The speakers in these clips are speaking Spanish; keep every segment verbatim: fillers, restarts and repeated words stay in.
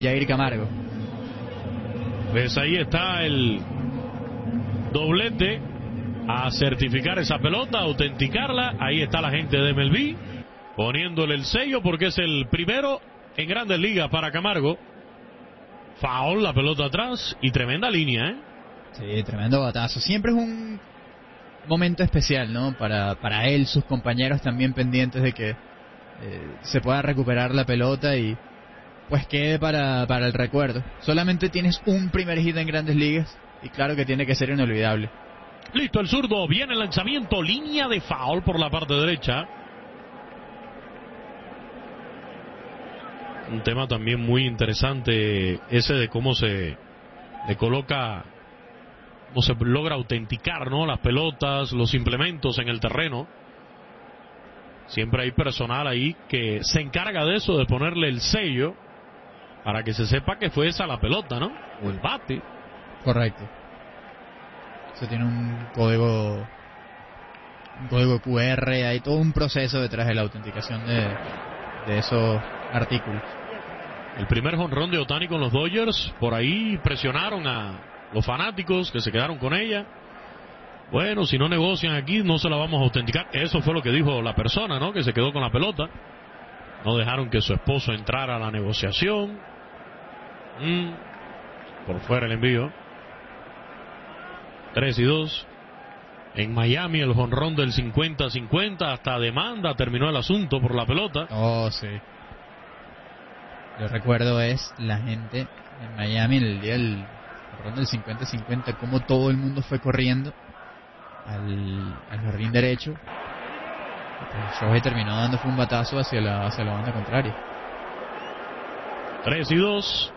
Yair Camargo. Pues ahí está el doblete a certificar esa pelota, a autenticarla. Ahí está la gente de M L B poniéndole el sello porque es el primero en Grandes Ligas para Camargo. Foul, la pelota atrás y tremenda línea, ¿eh? Sí, tremendo batazo. Siempre es un momento especial, ¿no? Para, para él, sus compañeros también pendientes de que eh, se pueda recuperar la pelota y pues quede para, para el recuerdo. Solamente tienes un primer hit en Grandes Ligas y claro que tiene que ser inolvidable. Listo el zurdo, viene el lanzamiento, línea de foul por la parte derecha. Un tema también muy interesante ese de cómo se le coloca, cómo se logra autenticar, ¿no? Las pelotas, los implementos en el terreno. Siempre hay personal ahí que se encarga de eso, de ponerle el sello para que se sepa que fue esa la pelota, ¿no? O el bate. Correcto. Se tiene un código, un código Q R, hay todo un proceso detrás de la autenticación de, de esos artículos. El primer jonrón de Ohtani con los Dodgers, por ahí presionaron a los fanáticos que se quedaron con ella. Bueno, si no negocian aquí, no se la vamos a autenticar. Eso fue lo que dijo la persona, ¿no? Que se quedó con la pelota. No dejaron que su esposo entrara a la negociación. Mm, por fuera el envío. tres y dos. En Miami el jonrón del cincuenta cincuenta. Hasta demanda terminó el asunto por la pelota. Oh, sí. Yo recuerdo es la gente en Miami en el día del jonrón del cincuenta cincuenta. Como todo el mundo fue corriendo al, al jardín derecho. El Shohei terminó dando fue un batazo hacia la, hacia la banda contraria. tres y dos.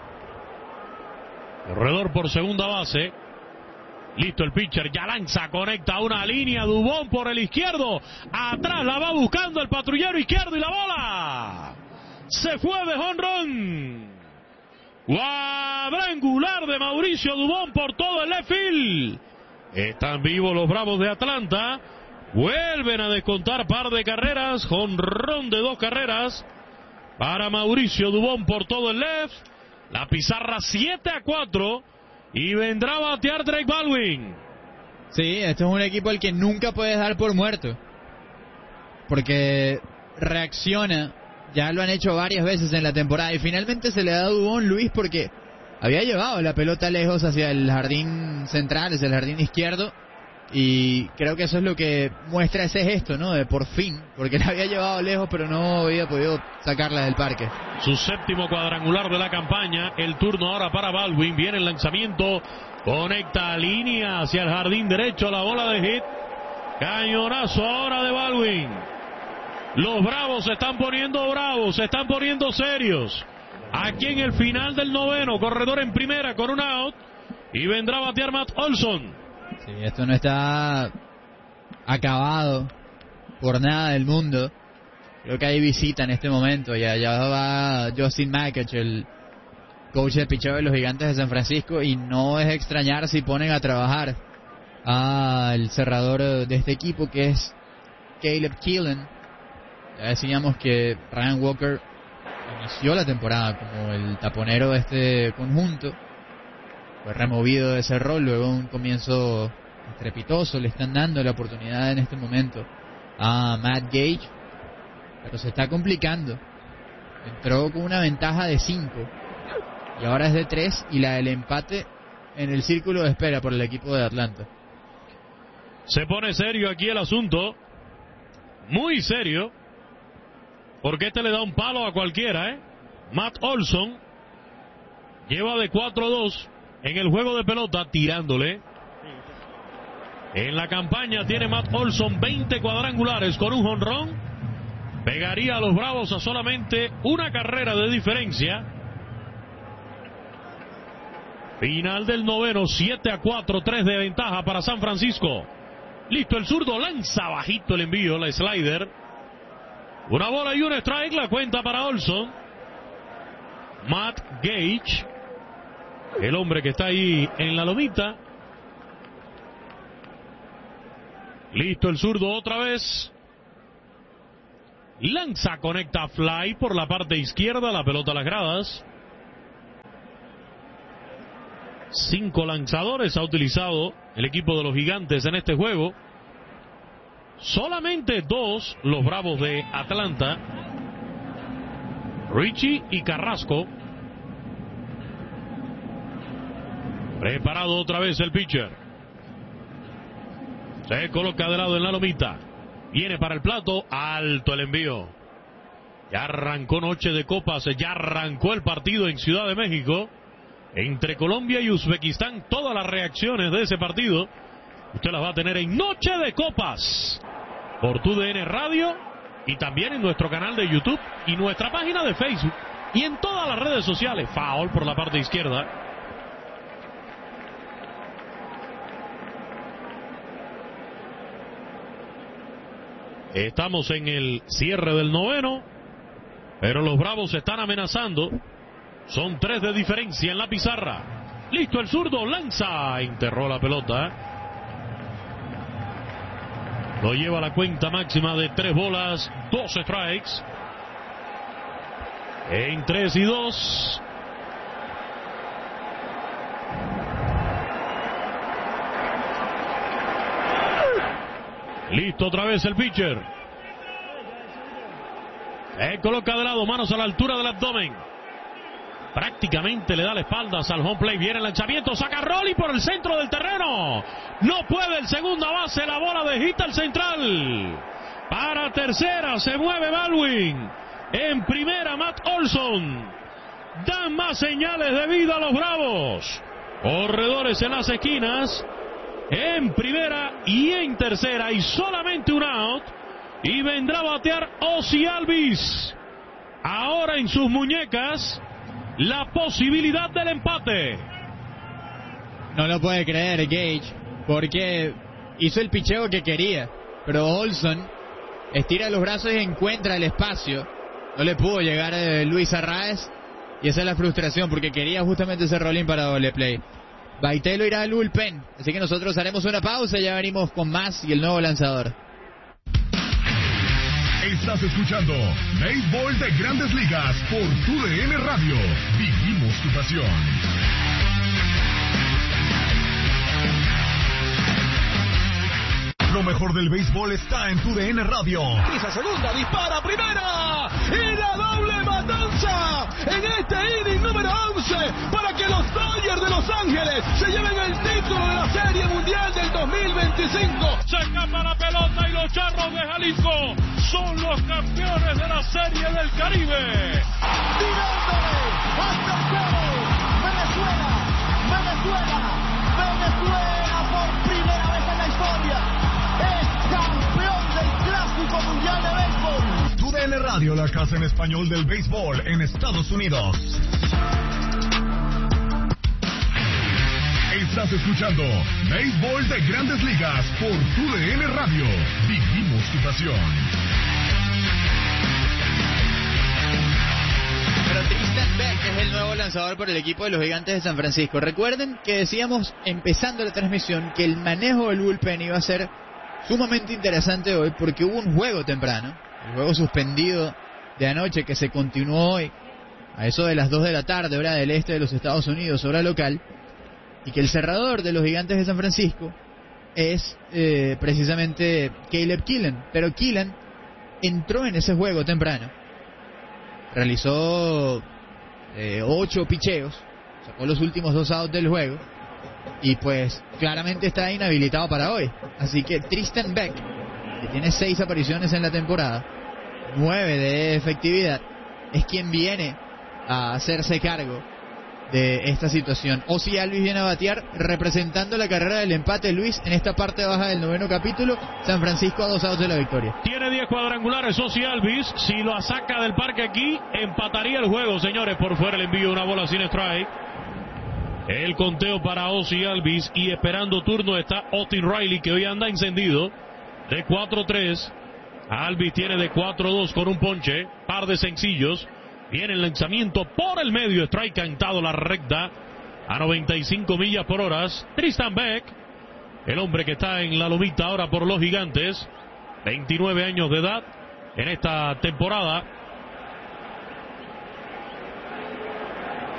Corredor por segunda base. Listo el pitcher, ya lanza, conecta una línea, Dubón por el izquierdo. Atrás la va buscando el patrullero izquierdo y la bola se fue de jonrón. Cuadrangular de Mauricio Dubón por todo el left field. Están vivos los Bravos de Atlanta. Vuelven a descontar par de carreras. Jonrón de dos carreras para Mauricio Dubón por todo el left. La pizarra siete a cuatro. Y vendrá a batear Drake Baldwin. Sí, esto es un equipo al que nunca puedes dar por muerto. Porque reacciona. Ya lo han hecho varias veces en la temporada. Y finalmente se le da a Dubón, Luis, porque había llevado la pelota lejos hacia el jardín central, hacia el jardín izquierdo. Y creo que eso es lo que muestra ese gesto, ¿no? De por fin. Porque la había llevado lejos, pero no había podido sacarla del parque. Su séptimo cuadrangular de la campaña. El turno ahora para Baldwin. Viene el lanzamiento. Conecta línea hacia el jardín derecho. La bola de hit. Cañonazo ahora de Baldwin. Los Bravos se están poniendo bravos. Se están poniendo serios. Aquí en el final del noveno. Corredor en primera con un out. Y vendrá a batear Matt Olson. Sí, esto no está acabado por nada del mundo. Creo que hay visita en este momento. Ya, ya va Justin Makich, el coach de picheo de los Gigantes de San Francisco, y no es extrañar si ponen a trabajar al cerrador de este equipo, que es Caleb Keelan. Ya decíamos que Ryan Walker inició la temporada como el taponero de este conjunto. Fue removido de ese rol, luego un comienzo estrepitoso. Le están dando la oportunidad en este momento a Matt Gage, pero se está complicando. Entró con una ventaja de cinco y ahora es de tres, y la del empate en el círculo de espera por el equipo de Atlanta. Se pone serio aquí el asunto, muy serio, porque este le da un palo a cualquiera, ¿eh? Matt Olson lleva de cuatro a dos en el juego de pelota, tirándole. En la campaña tiene Matt Olson veinte cuadrangulares con un jonrón. Pegaría a los Bravos a solamente una carrera de diferencia. Final del noveno, siete a cuatro, tres de ventaja para San Francisco. Listo el zurdo, lanza bajito el envío, la slider. Una bola y un strike, la cuenta para Olson. Matt Gage, el hombre que está ahí en la lomita. Listo el zurdo otra vez. Lanza, conecta fly por la parte izquierda, la pelota a las gradas. Cinco lanzadores ha utilizado el equipo de los Gigantes en este juego. Solamente dos los Bravos de Atlanta. Richie y Carrasco. Preparado otra vez el pitcher. Se coloca de lado en la lomita. Viene para el plato. Alto el envío. Ya arrancó noche de copas. Ya arrancó el partido en Ciudad de México. Entre Colombia y Uzbekistán. Todas las reacciones de ese partido usted las va a tener en Noche de Copas. Por T U D N Radio. Y también en nuestro canal de YouTube. Y nuestra página de Facebook. Y en todas las redes sociales. Foul por la parte izquierda. Estamos en el cierre del noveno, pero los Bravos están amenazando. Son tres de diferencia en la pizarra. Listo el zurdo, lanza, enterró la pelota. Lo lleva a la cuenta máxima de tres bolas, dos strikes. En tres y dos. Listo otra vez el pitcher. Se coloca de lado, manos a la altura del abdomen. Prácticamente le da la espalda al home plate. Viene el lanzamiento, saca Rolly por el centro del terreno. No puede el segunda base, la bola de hit al central. Para tercera se mueve Baldwin. En primera Matt Olson. Dan más señales de vida a los Bravos. Corredores en las esquinas. En primera y en tercera y solamente un out. Y vendrá a batear Ozzie Albies. Ahora en sus muñecas la posibilidad del empate. No lo puede creer Gage, porque hizo el picheo que quería, pero Olson estira los brazos y encuentra el espacio. No le pudo llegar eh, Luis Arraez, y esa es la frustración, porque quería justamente ese rolling para doble play. Baitelo irá al bullpen, así que nosotros haremos una pausa y ya venimos con más y el nuevo lanzador. Estás escuchando Béisbol de Grandes Ligas por T U D N Radio. Vivimos tu pasión. Lo mejor del béisbol está en T U D N Radio. Pisa segunda, dispara primera y la doble matanza en este inning número once para que los Dodgers de Los Ángeles se lleven el título de la Serie Mundial del dos mil veinticinco. Se escapa la pelota y los Charros de Jalisco son los campeones de la Serie del Caribe. Tirándole hasta el juego. Venezuela, Venezuela, Venezuela por primera vez en la historia es campeón del Clásico Mundial de Béisbol. T U D N Radio, la casa en español del béisbol en Estados Unidos. Estás escuchando Béisbol de Grandes Ligas por T U D N Radio. Vivimos tu pasión. Pero Tristan Beck es el nuevo lanzador por el equipo de los Gigantes de San Francisco. Recuerden que decíamos empezando la transmisión que el manejo del bullpen iba a ser sumamente interesante hoy porque hubo un juego temprano, el juego suspendido de anoche que se continuó hoy a eso de las dos de la tarde, hora del este de los Estados Unidos, hora local, y que el cerrador de los Gigantes de San Francisco es eh, precisamente Caleb Killen, pero Killen entró en ese juego temprano, realizó eh, ocho picheos, sacó los últimos dos outs del juego y pues claramente está inhabilitado para hoy. Así que Tristan Beck, que tiene seis apariciones en la temporada, nueve de efectividad, es quien viene a hacerse cargo de esta situación. Ozzie Albies viene a batear representando la carrera del empate. Luis, en esta parte baja del noveno capítulo, San Francisco a dos outs de la victoria. Tiene diez cuadrangulares Ozzie Albies. Si lo saca del parque aquí, empataría el juego, señores. Por fuera el envío, una bola sin strike. El conteo para Ozzie Albies y esperando turno está Austin Riley, que hoy anda encendido. De cuatro tres. Albies tiene de cuatro dos con un ponche, par de sencillos. Viene el lanzamiento por el medio, strike cantado la recta a noventa y cinco millas por hora. Tristan Beck, el hombre que está en la lomita ahora por los Gigantes, veintinueve años de edad en esta temporada.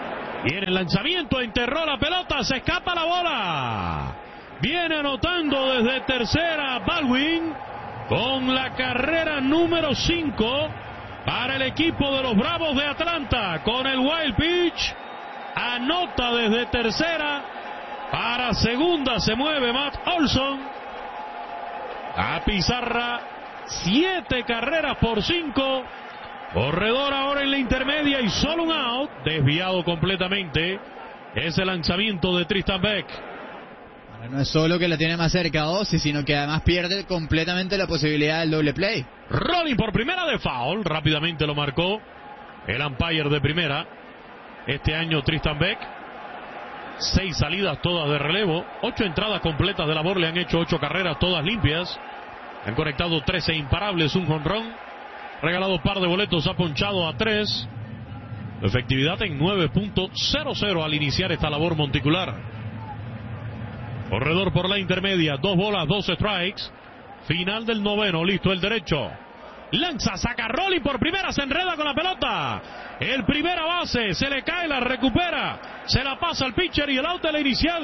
Viene el lanzamiento, enterró la pelota, se escapa la bola. Viene anotando desde tercera Baldwin con la carrera número cinco para el equipo de los Bravos de Atlanta. Con el wild pitch, anota desde tercera. Para segunda se mueve Matt Olson. A pizarra, siete carreras por cinco. Corredor ahora en la intermedia y solo un out. Desviado completamente. Ese lanzamiento de Tristan Beck. Ahora no es solo que la tiene más cerca a Ozzy, sino que además pierde completamente la posibilidad del doble play. Rolling por primera de foul. Rápidamente lo marcó el umpire de primera. Este año Tristan Beck. Seis salidas todas de relevo. Ocho entradas completas de labor. Le han hecho ocho carreras todas limpias. Han conectado trece imparables, un jonrón. Regalado par de boletos, ha ponchado a tres. Efectividad en nueve punto cero cero al iniciar esta labor monticular. Corredor por la intermedia, dos bolas, dos strikes. Final del noveno, listo el derecho. Lanza, saca Rolling por primera, se enreda con la pelota. El primera base, se le cae, la recupera. Se la pasa al pitcher y el out de la inicial.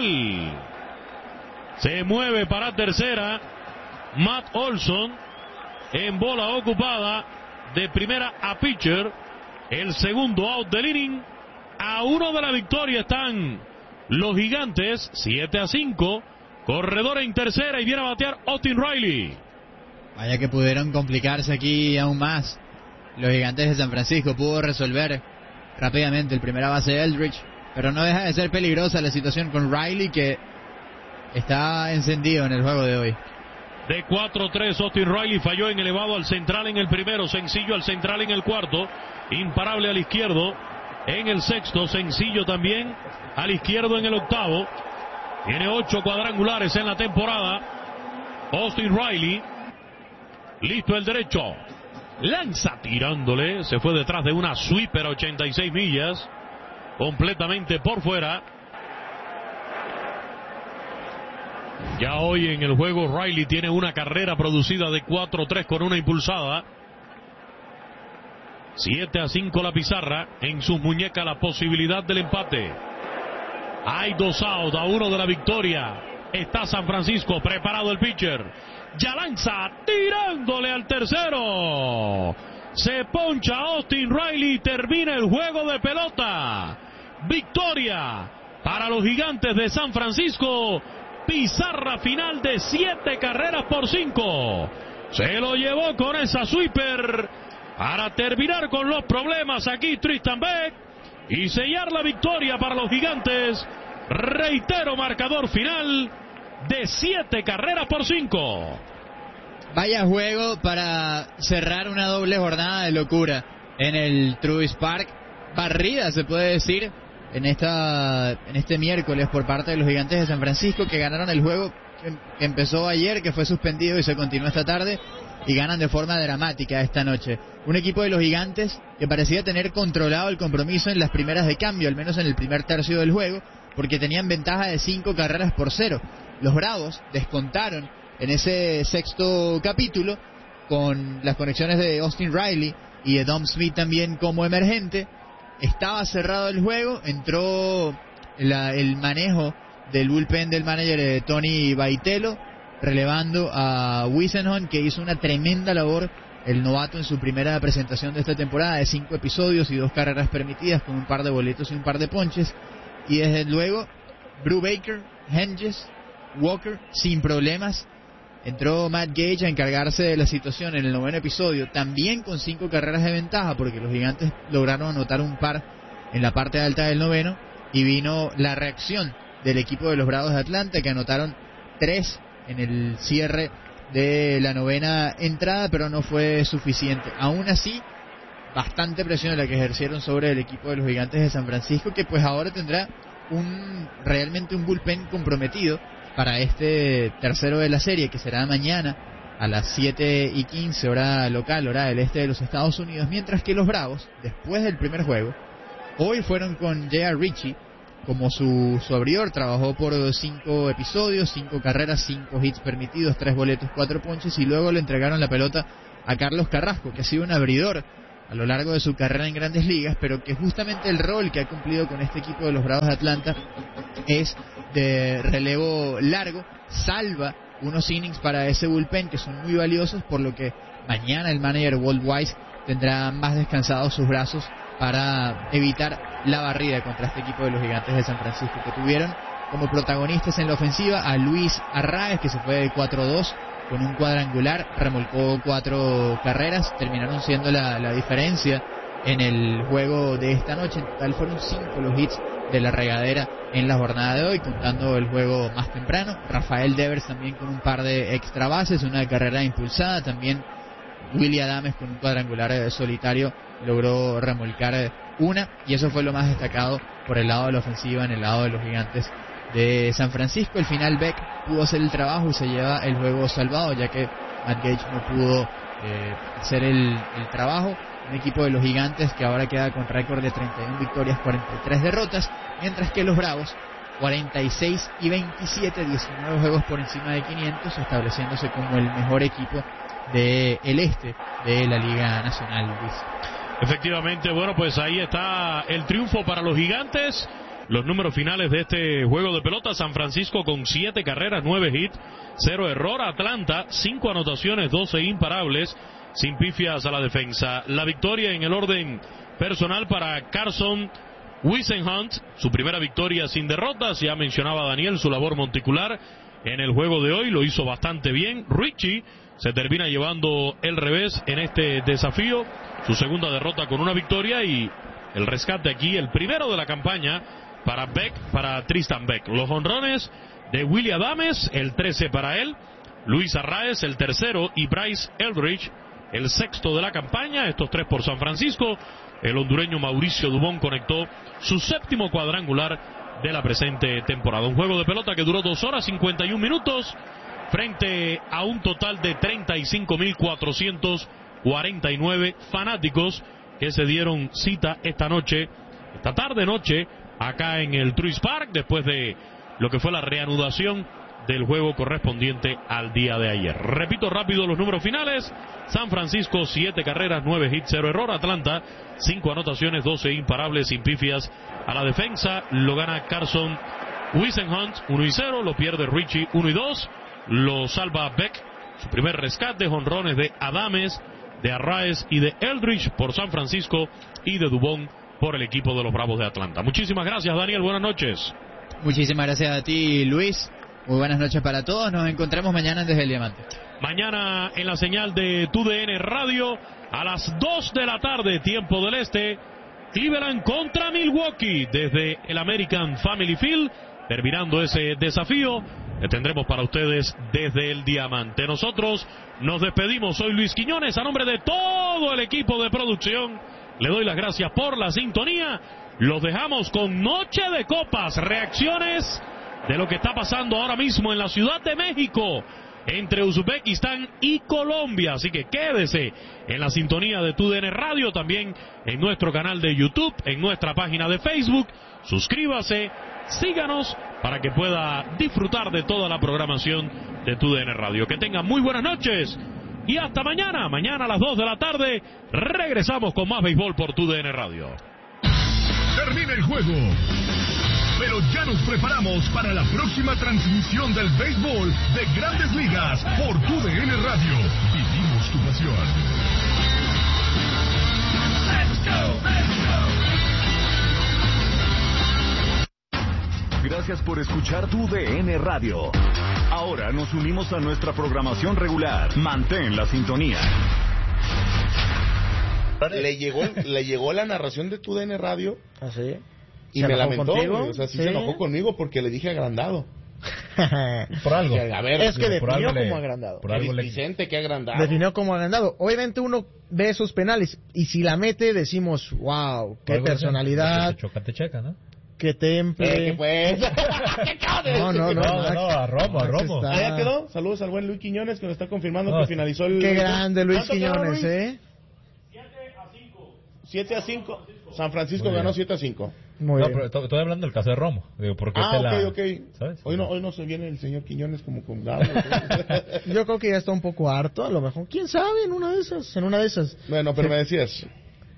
Se mueve para tercera Matt Olson en bola ocupada. De primera a pitcher, el segundo out del inning. A uno de la victoria están los Gigantes, siete a cinco. Corredor en tercera y viene a batear Austin Riley. Vaya que pudieron complicarse aquí aún más. Los Gigantes de San Francisco pudo resolver rápidamente el primera base de Eldridge, pero no deja de ser peligrosa la situación con Riley, que está encendido en el juego de hoy. De cuatro tres, Austin Riley falló en elevado al central en el primero, sencillo al central en el cuarto, imparable al izquierdo en el sexto, sencillo también al izquierdo en el octavo. Tiene ocho cuadrangulares en la temporada Austin Riley. Listo el derecho, lanza tirándole, se fue detrás de una sweeper a ochenta y seis millas, completamente por fuera. Ya hoy en el juego Riley tiene una carrera producida de cuatro tres con una impulsada. siete a cinco la pizarra. En sus muñecas la posibilidad del empate. Hay dos out, a uno de la victoria. Está San Francisco, preparado el pitcher. Ya lanza, tirándole al tercero. Se poncha Austin Riley y termina el juego de pelota. Victoria para los Gigantes de San Francisco. Pizarra final de siete carreras por cinco. Se lo llevó con esa sweeper para terminar con los problemas aquí Tristan Beck y sellar la victoria para los Gigantes. Reitero, marcador final de siete carreras por cinco. Vaya juego para cerrar una doble jornada de locura en el Truist Park. Barrida, se puede decir, en esta en este miércoles por parte de los Gigantes de San Francisco, que ganaron el juego que empezó ayer, que fue suspendido y se continuó esta tarde, y ganan de forma dramática esta noche. Un equipo de los Gigantes que parecía tener controlado el compromiso en las primeras de cambio, al menos en el primer tercio del juego, porque tenían ventaja de cinco carreras por cero. Los Bravos descontaron en ese sexto capítulo con las conexiones de Austin Riley y de Dom Smith también como emergente. Estaba cerrado el juego, entró la, el manejo del bullpen del manager de Tony Baitello, relevando a Whisenhunt, que hizo una tremenda labor, el novato, en su primera presentación de esta temporada, de cinco episodios y dos carreras permitidas, con un par de boletos y un par de ponches. Y desde luego Brubaker, Henges, Walker, sin problemas. Entró Matt Gage a encargarse de la situación en el noveno episodio, también con cinco carreras de ventaja, porque los Gigantes lograron anotar un par en la parte alta del noveno, y vino la reacción del equipo de los Bravos de Atlanta, que anotaron tres en el cierre de la novena entrada, pero no fue suficiente. Aún así, bastante presión la que ejercieron sobre el equipo de los Gigantes de San Francisco, que pues ahora tendrá un realmente un bullpen comprometido para este tercero de la serie, que será mañana a las siete y quince hora local, hora del este de los Estados Unidos, mientras que los Bravos, después del primer juego, hoy fueron con J R Ritchie como su, su abridor. Trabajó por cinco episodios, cinco carreras, cinco hits permitidos, tres boletos, cuatro ponches, y luego le entregaron la pelota a Carlos Carrasco, que ha sido un abridor a lo largo de su carrera en Grandes Ligas, pero que justamente el rol que ha cumplido con este equipo de los Bravos de Atlanta es de relevo largo, salva unos innings para ese bullpen que son muy valiosos, por lo que mañana el manager Walt Weiss tendrá más descansados sus brazos para evitar la barrida contra este equipo de los Gigantes de San Francisco, que tuvieron como protagonistas en la ofensiva a Luis Arraez, que se fue de cuatro dos con un cuadrangular, remolcó cuatro carreras, terminaron siendo la, la diferencia en el juego de esta noche. En total fueron cinco los hits de la regadera en la jornada de hoy, contando el juego más temprano. Rafael Devers también con un par de extra bases, una carrera impulsada, también Willy Adames con un cuadrangular solitario logró remolcar una, y eso fue lo más destacado por el lado de la ofensiva en el lado de los Gigantes de San Francisco. Al final Beck pudo hacer el trabajo y se lleva el juego salvado, ya que Matt Gage no pudo eh, hacer el, el trabajo. Un equipo de los Gigantes que ahora queda con récord de treinta y una victorias, cuarenta y tres derrotas, mientras que los Bravos cuarenta y seis y veintisiete, diecinueve juegos por encima de quinientos, estableciéndose como el mejor equipo del este de la Liga Nacional, Luis. Efectivamente, bueno, pues ahí está el triunfo para los Gigantes. Los números finales de este juego de pelota: San Francisco con siete carreras, nueve hits, cero error. Atlanta, cinco anotaciones, doce imparables, sin pifias a la defensa. La victoria en el orden personal para Carson Whisenhunt, su primera victoria sin derrotas. Ya mencionaba Daniel su labor monticular en el juego de hoy, lo hizo bastante bien. Richie se termina llevando el revés en este desafío, su segunda derrota con una victoria, y el rescate aquí, el primero de la campaña para Beck, para Tristan Beck. Los jonrones de Willy Adames, el trece para él, Luis Arraez el tercero y Bryce Eldridge el sexto de la campaña, estos tres por San Francisco. El hondureño Mauricio Dubón conectó su séptimo cuadrangular de la presente temporada. Un juego de pelota que duró dos horas cincuenta y un minutos frente a un total de treinta y cinco mil cuatrocientos cuarenta y nueve fanáticos que se dieron cita esta noche, esta tarde noche, acá en el Truist Park, después de lo que fue la reanudación del juego correspondiente al día de ayer. Repito rápido los números finales: San Francisco, siete carreras, nueve hits, cero error. Atlanta, cinco anotaciones, doce imparables, sin pifias a la defensa. Lo gana Carson Whisenhunt, uno y cero. Lo pierde Richie, uno y dos. Lo salva Beck, su primer rescate. Jonrones de Adames, de Arraez y de Eldridge por San Francisco, y de Dubón por el equipo de los Bravos de Atlanta. Muchísimas gracias, Daniel. Buenas noches. Muchísimas gracias a ti, Luis. Muy buenas noches para todos. Nos encontramos mañana Desde el Diamante. Mañana en la señal de T U D N Radio a las dos de la tarde, tiempo del este, Cleveland contra Milwaukee desde el American Family Field. Terminando ese desafío, que tendremos para ustedes desde el Diamante. Nosotros nos despedimos. Soy Luis Quiñones. A nombre de todo el equipo de producción, le doy las gracias por la sintonía. Los dejamos con Noche de Copas, reacciones de lo que está pasando ahora mismo en la Ciudad de México entre Uzbekistán y Colombia. Así que quédese en la sintonía de T U D N Radio, también en nuestro canal de YouTube, en nuestra página de Facebook. Suscríbase, síganos para que pueda disfrutar de toda la programación de T U D N Radio. Que tengan muy buenas noches y hasta mañana. Mañana a las dos de la tarde regresamos con más béisbol por T U D N Radio. Termina el juego, pero ya nos preparamos para la próxima transmisión del béisbol de Grandes Ligas por T U D N Radio. Vivimos tu pasión. Let's go, let's go. Gracias por escuchar T U D N Radio. Ahora nos unimos a nuestra programación regular. Mantén la sintonía. Le llegó, le llegó la narración de T U D N Radio. ¿Ah, sí? Y me lamentó, o sea, sí, sí se enojó conmigo porque le dije agrandado. Por algo. Que, a ver, es que por definió algo como le, agrandado. Por algo le... Vicente, que agrandado. Definió como agrandado. Obviamente uno ve esos penales y si la mete decimos, wow, qué personalidad. Te choca, te checa, ¿no? Qué temple. Eh, ¿Qué pues? no, no, no, no, no, a Romo, a Romo. Ah, ya quedó. Saludos al buen Luis Quiñones que nos está confirmando no, que finalizó el... Qué grande Luis Quiñones, Luis? ¿eh? siete a cinco. San Francisco ganó siete a cinco. Muy no, bien. Pero estoy hablando del caso de Romo. Digo, porque ah, ok, la... ok. ¿Sabes? Hoy no, hoy no se viene el señor Quiñones como con Gabo. Yo creo que ya está un poco harto, a lo mejor. ¿Quién sabe? En una de esas, en una de esas. Bueno, pero sí. me decías...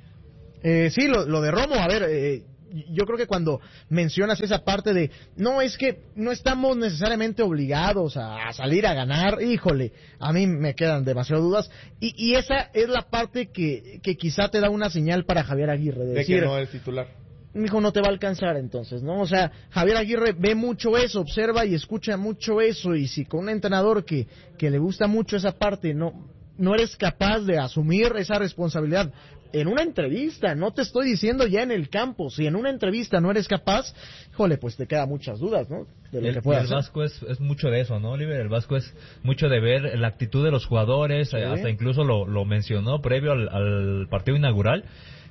Eh, sí, lo, lo de Romo, a ver, eh, yo creo que cuando mencionas esa parte de, no, es que no estamos necesariamente obligados a, a salir a ganar, híjole, a mí me quedan demasiadas dudas, y, y esa es la parte que, que quizá te da una señal para Javier Aguirre, de, de decir, que no es titular. Mijo, no te va a alcanzar entonces, ¿no? O sea, Javier Aguirre ve mucho eso, observa y escucha mucho eso, y si con un entrenador que, que le gusta mucho esa parte, no, no eres capaz de asumir esa responsabilidad en una entrevista, no te estoy diciendo ya en el campo, si en una entrevista no eres capaz, híjole, pues te quedan muchas dudas, ¿no? De lo el, que puede el hacer. Vasco es, es mucho de eso, ¿no, Oliver? El Vasco es mucho de ver la actitud de los jugadores, Sí. hasta incluso lo, lo mencionó previo al, al partido inaugural,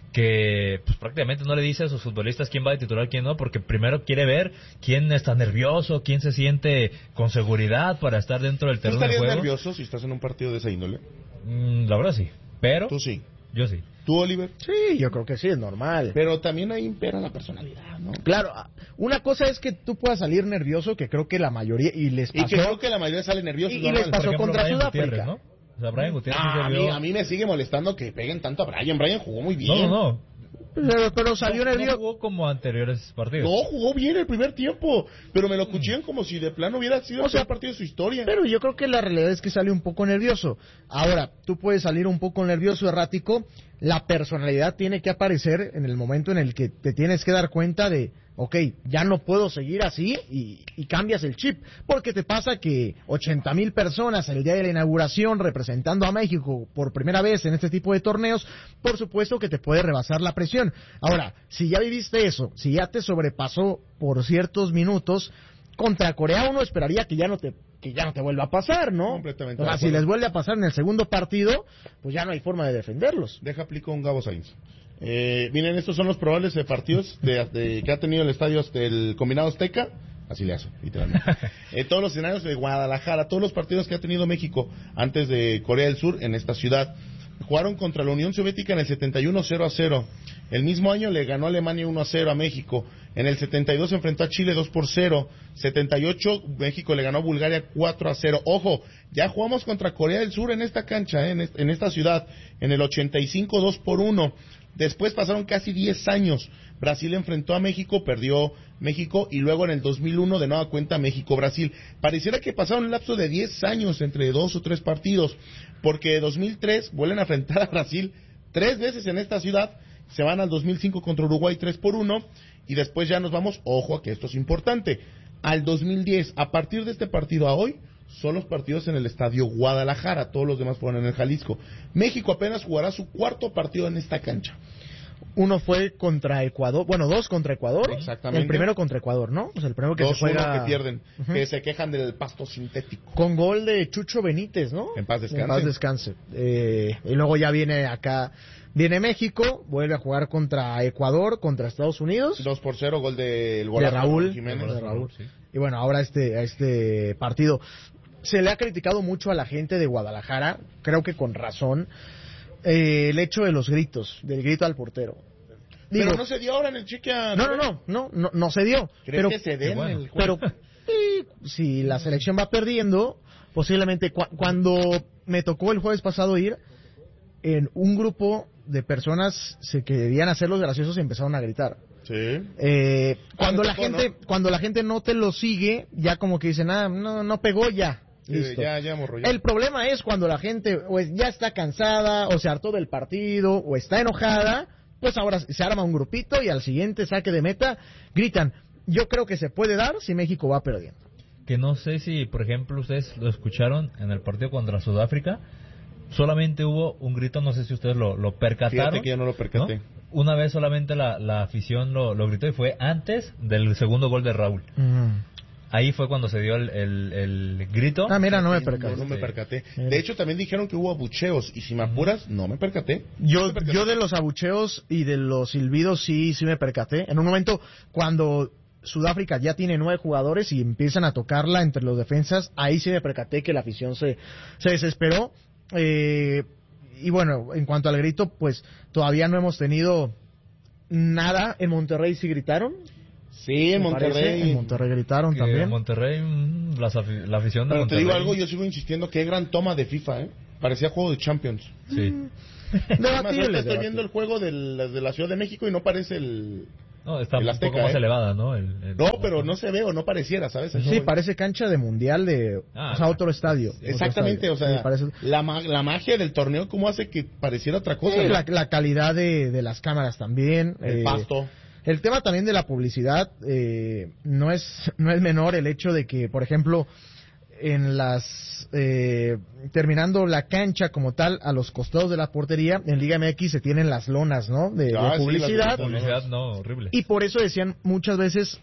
que pues, prácticamente no le dice a sus futbolistas quién va a titular, quién no, porque primero quiere ver quién está nervioso, quién se siente con seguridad para estar dentro del ¿Tú terreno de estarías juego. nervioso si estás en un partido de esa índole? Mm, la verdad sí, pero Tú sí. yo sí. ¿Tú, Oliver? Sí, yo creo que sí, es normal. Pero también ahí impera la personalidad, ¿no? Claro, una cosa es que tú puedas salir nervioso, que creo que la mayoría, y les Y pasó, que creo que la mayoría sale nervioso. y, es y les normal. pasó Por ejemplo, contra Brian Sudáfrica. Gutiérrez, ¿no? O sea, Brian Gutiérrez Ah, sí a, se mí, vio- a mí me sigue molestando que peguen tanto a Brian. Brian jugó muy bien. No, no, no. Pero, pero salió No, no nervioso. jugó como anteriores partidos. No, jugó bien el primer tiempo, pero me lo cuchillan como si de plano hubiera sido O el sea, peor partido de su historia. Pero yo creo que la realidad es que sale un poco nervioso. Ahora, tú puedes salir un poco nervioso, errático. La personalidad tiene que aparecer en el momento en el que te tienes que dar cuenta de, ok, ya no puedo seguir así, y, y cambias el chip. Porque te pasa que ochenta mil personas el día de la inauguración representando a México por primera vez en este tipo de torneos, por supuesto que te puede rebasar la presión. Ahora, si ya viviste eso, si ya te sobrepasó por ciertos minutos, contra Corea uno esperaría que ya no te que ya no te vuelva a pasar, ¿no? Completamente O sea, de si acuerdo. les vuelve a pasar en el segundo partido, pues ya no hay forma de defenderlos. Deja aplico un Gabo Sainz. Eh, miren, estos son los probables de partidos de, de- que ha tenido el estadio del Combinado Azteca. Así le hace, literalmente. Eh, todos los escenarios de Guadalajara, todos los partidos que ha tenido México antes de Corea del Sur en esta ciudad. Jugaron contra la Unión Soviética en el setenta y uno cero a cero. El mismo año le ganó Alemania uno a cero a México. En el setenta y dos se enfrentó a Chile dos por cero. setenta y ocho México le ganó a Bulgaria cuatro a cero. Ojo, ya jugamos contra Corea del Sur en esta cancha, eh, en, est- en esta ciudad. En el ochenta y cinco dos por uno. Después pasaron casi diez años. Brasil enfrentó a México, perdió México, y luego en el dos mil uno de nueva cuenta México-Brasil. Pareciera que pasaron un lapso de diez años entre dos o tres partidos, porque dos mil tres vuelven a enfrentar a Brasil tres veces en esta ciudad, se van al dos mil cinco contra Uruguay tres por uno, y después ya nos vamos, ojo a que esto es importante, al dos mil diez. A partir de este partido a hoy, son los partidos en el estadio Guadalajara, todos los demás fueron en el Jalisco. México apenas jugará su cuarto partido en esta cancha. Uno fue contra Ecuador, bueno, dos contra Ecuador. Exactamente. El primero contra Ecuador, ¿no? O sea, el primero que dos se uno juega... que pierden, Ujú. que se quejan del pasto sintético. Con gol de Chucho Benítez, ¿no? En paz descanse. En paz descanse. Eh, y luego ya viene acá, viene México, vuelve a jugar contra Ecuador, contra Estados Unidos. dos por cero, gol del de golazo Raúl, Jiménez. de Raúl. sí. Y bueno, ahora este, a este partido. Se le ha criticado mucho a la gente de Guadalajara, creo que con razón, eh, el hecho de los gritos, del grito al portero. Pero Digo, no se dio ahora en el cheque a... no, no, no, no, no, no se dio. ¿Crees Pero, que se dé en bueno. el juego? pero sí, si la selección va perdiendo, posiblemente cu- cuando me tocó el jueves pasado ir, en un grupo de personas se querían hacer los graciosos y empezaron a gritar. Sí. Eh, cuando me la tocó, gente ¿no? cuando la gente no te lo sigue, ya como que dicen, ah, no, no pegó ya. Sí, Listo. ya, ya morro, ya. El problema es cuando la gente o es- ya está cansada, o se hartó del partido, o está enojada, pues ahora se arma un grupito y al siguiente saque de meta gritan. Yo creo que se puede dar si México va perdiendo. Que no sé si, por ejemplo, ustedes lo escucharon en el partido contra Sudáfrica. Solamente hubo un grito, no sé si ustedes lo, lo percataron. Fíjate que yo no lo percaté. ¿no? Una vez solamente la, la afición lo, lo gritó y fue antes del segundo gol de Raúl. Ahí fue cuando se dio el, el, el grito. Ah, mira, no me No, percaté. no me percaté. Mira. De hecho, también dijeron que hubo abucheos, y si me apuras, no me percaté. Yo, No me percaté. yo de los abucheos y de los silbidos sí, sí me percaté. En un momento, cuando Sudáfrica ya tiene nueve jugadores y empiezan a tocarla entre los defensas, ahí sí me percaté que la afición se, se desesperó. Eh, y bueno, en cuanto al grito, pues todavía no hemos tenido nada. En Monterrey sí gritaron. Sí, en me parece. Monterrey. En Monterrey gritaron Que también. Monterrey, mm, las afi- la afición de Pero te Monterrey. digo algo, yo sigo insistiendo, qué gran toma de FIFA, ¿eh? parecía juego de Champions. Sí. Además, Debatible, estoy viendo el juego de la, de la Ciudad de México y no parece el... No, está el un Azteca, poco más ¿eh? elevada, ¿no? El, el- No, pero no se ve o no pareciera, ¿sabes? Sí, parece cancha de mundial de... Ah, o sea, otro estadio. Otro Exactamente, estadio. o sea, Sí, parece- la, ma- la magia del torneo, ¿cómo hace que pareciera otra cosa? Sí, ¿no? la, la calidad de, de las cámaras también. El eh, pasto. El tema también de la publicidad eh, no es no es menor el hecho de que, por ejemplo, en las eh, terminando la cancha como tal, a los costados de la portería, en Liga M X se tienen las lonas, ¿no? De, de Ah, sí, publicidad. las- Publicidad, no, horrible. Y por eso decían muchas veces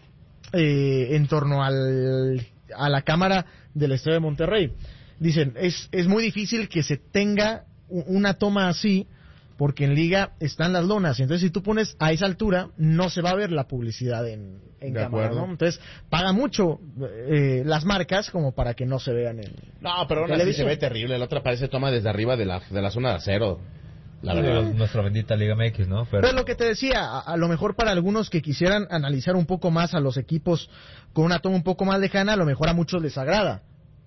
eh, en torno al, a la cámara del Estadio de Monterrey. Dicen, es, es muy difícil que se tenga u- una toma así, porque en Liga están las lonas. Entonces, si tú pones a esa altura, no se va a ver la publicidad en, en De cámara, acuerdo. ¿no? Entonces, paga mucho eh, las marcas como para que no se vean en... No, pero aún así Televisión. se ve terrible. La otra parece toma desde arriba de la, de la zona de acero. La verdad. Eh, Nuestra bendita Liga M X, ¿no? Pero, Pero es lo que te decía, a, a lo mejor para algunos que quisieran analizar un poco más a los equipos con una toma un poco más lejana, a lo mejor a muchos les agrada.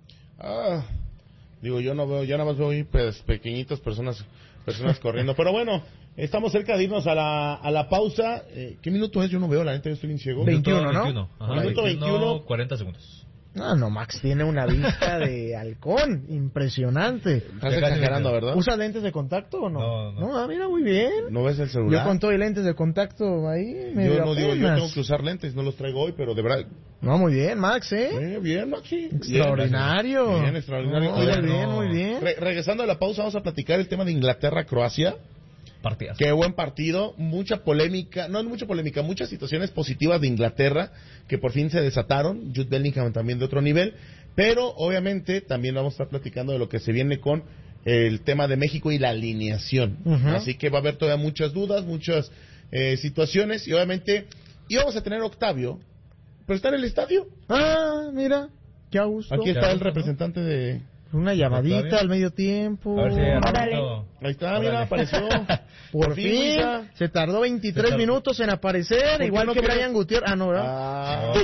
Ah, digo, yo no veo, yo nada más veo ahí pues, pequeñitas personas personas corriendo. Pero bueno, estamos cerca de irnos a la, a la pausa. Eh, ¿Qué minuto es? Yo no veo, la neta, yo estoy bien ciego. veintiuno, ¿no? veintiuno. Ajá, Minuto veintiuno. cuarenta segundos. No, no, Max tiene una vista de halcón impresionante. Estás Ya casi exagerando, me- ¿verdad? ¿Usa lentes de contacto o no? No, no. ah, mira, muy bien. ¿No ves el Yo celular? con todo y lentes de contacto ahí, medio Yo no digo, yo apenas. tengo que usar lentes, no los traigo hoy, pero de verdad. No, muy bien, Max, ¿eh? Eh, bien, Maxi. Extraordinario. Bien, bien, extraordinario. No, Oigan, muy bien, no. muy bien. Re- regresando a la pausa, vamos a platicar el tema de Inglaterra-Croacia. Partidas. Qué buen partido, mucha polémica, no mucha polémica, muchas situaciones positivas de Inglaterra que por fin se desataron, Jude Bellingham también de otro nivel, pero obviamente también vamos a estar platicando de lo que se viene con el tema de México y la alineación. Ujú. Así que va a haber todavía muchas dudas, muchas eh, situaciones y obviamente íbamos a tener a Octavio, pero está en el estadio. Ah, mira, qué a gusto. Aquí Ya está el gusto, ¿no? representante de... Una llamadita ¿Octavio? al medio tiempo. A ver si Órale. Arnoldo- Ahí está, mira, Órale. apareció. Por fin, Luisa. se tardó veintitrés Se tardó. minutos en aparecer, qué igual no que quieres? Brian Gutiérrez. Ah, no, ¿verdad? Ah.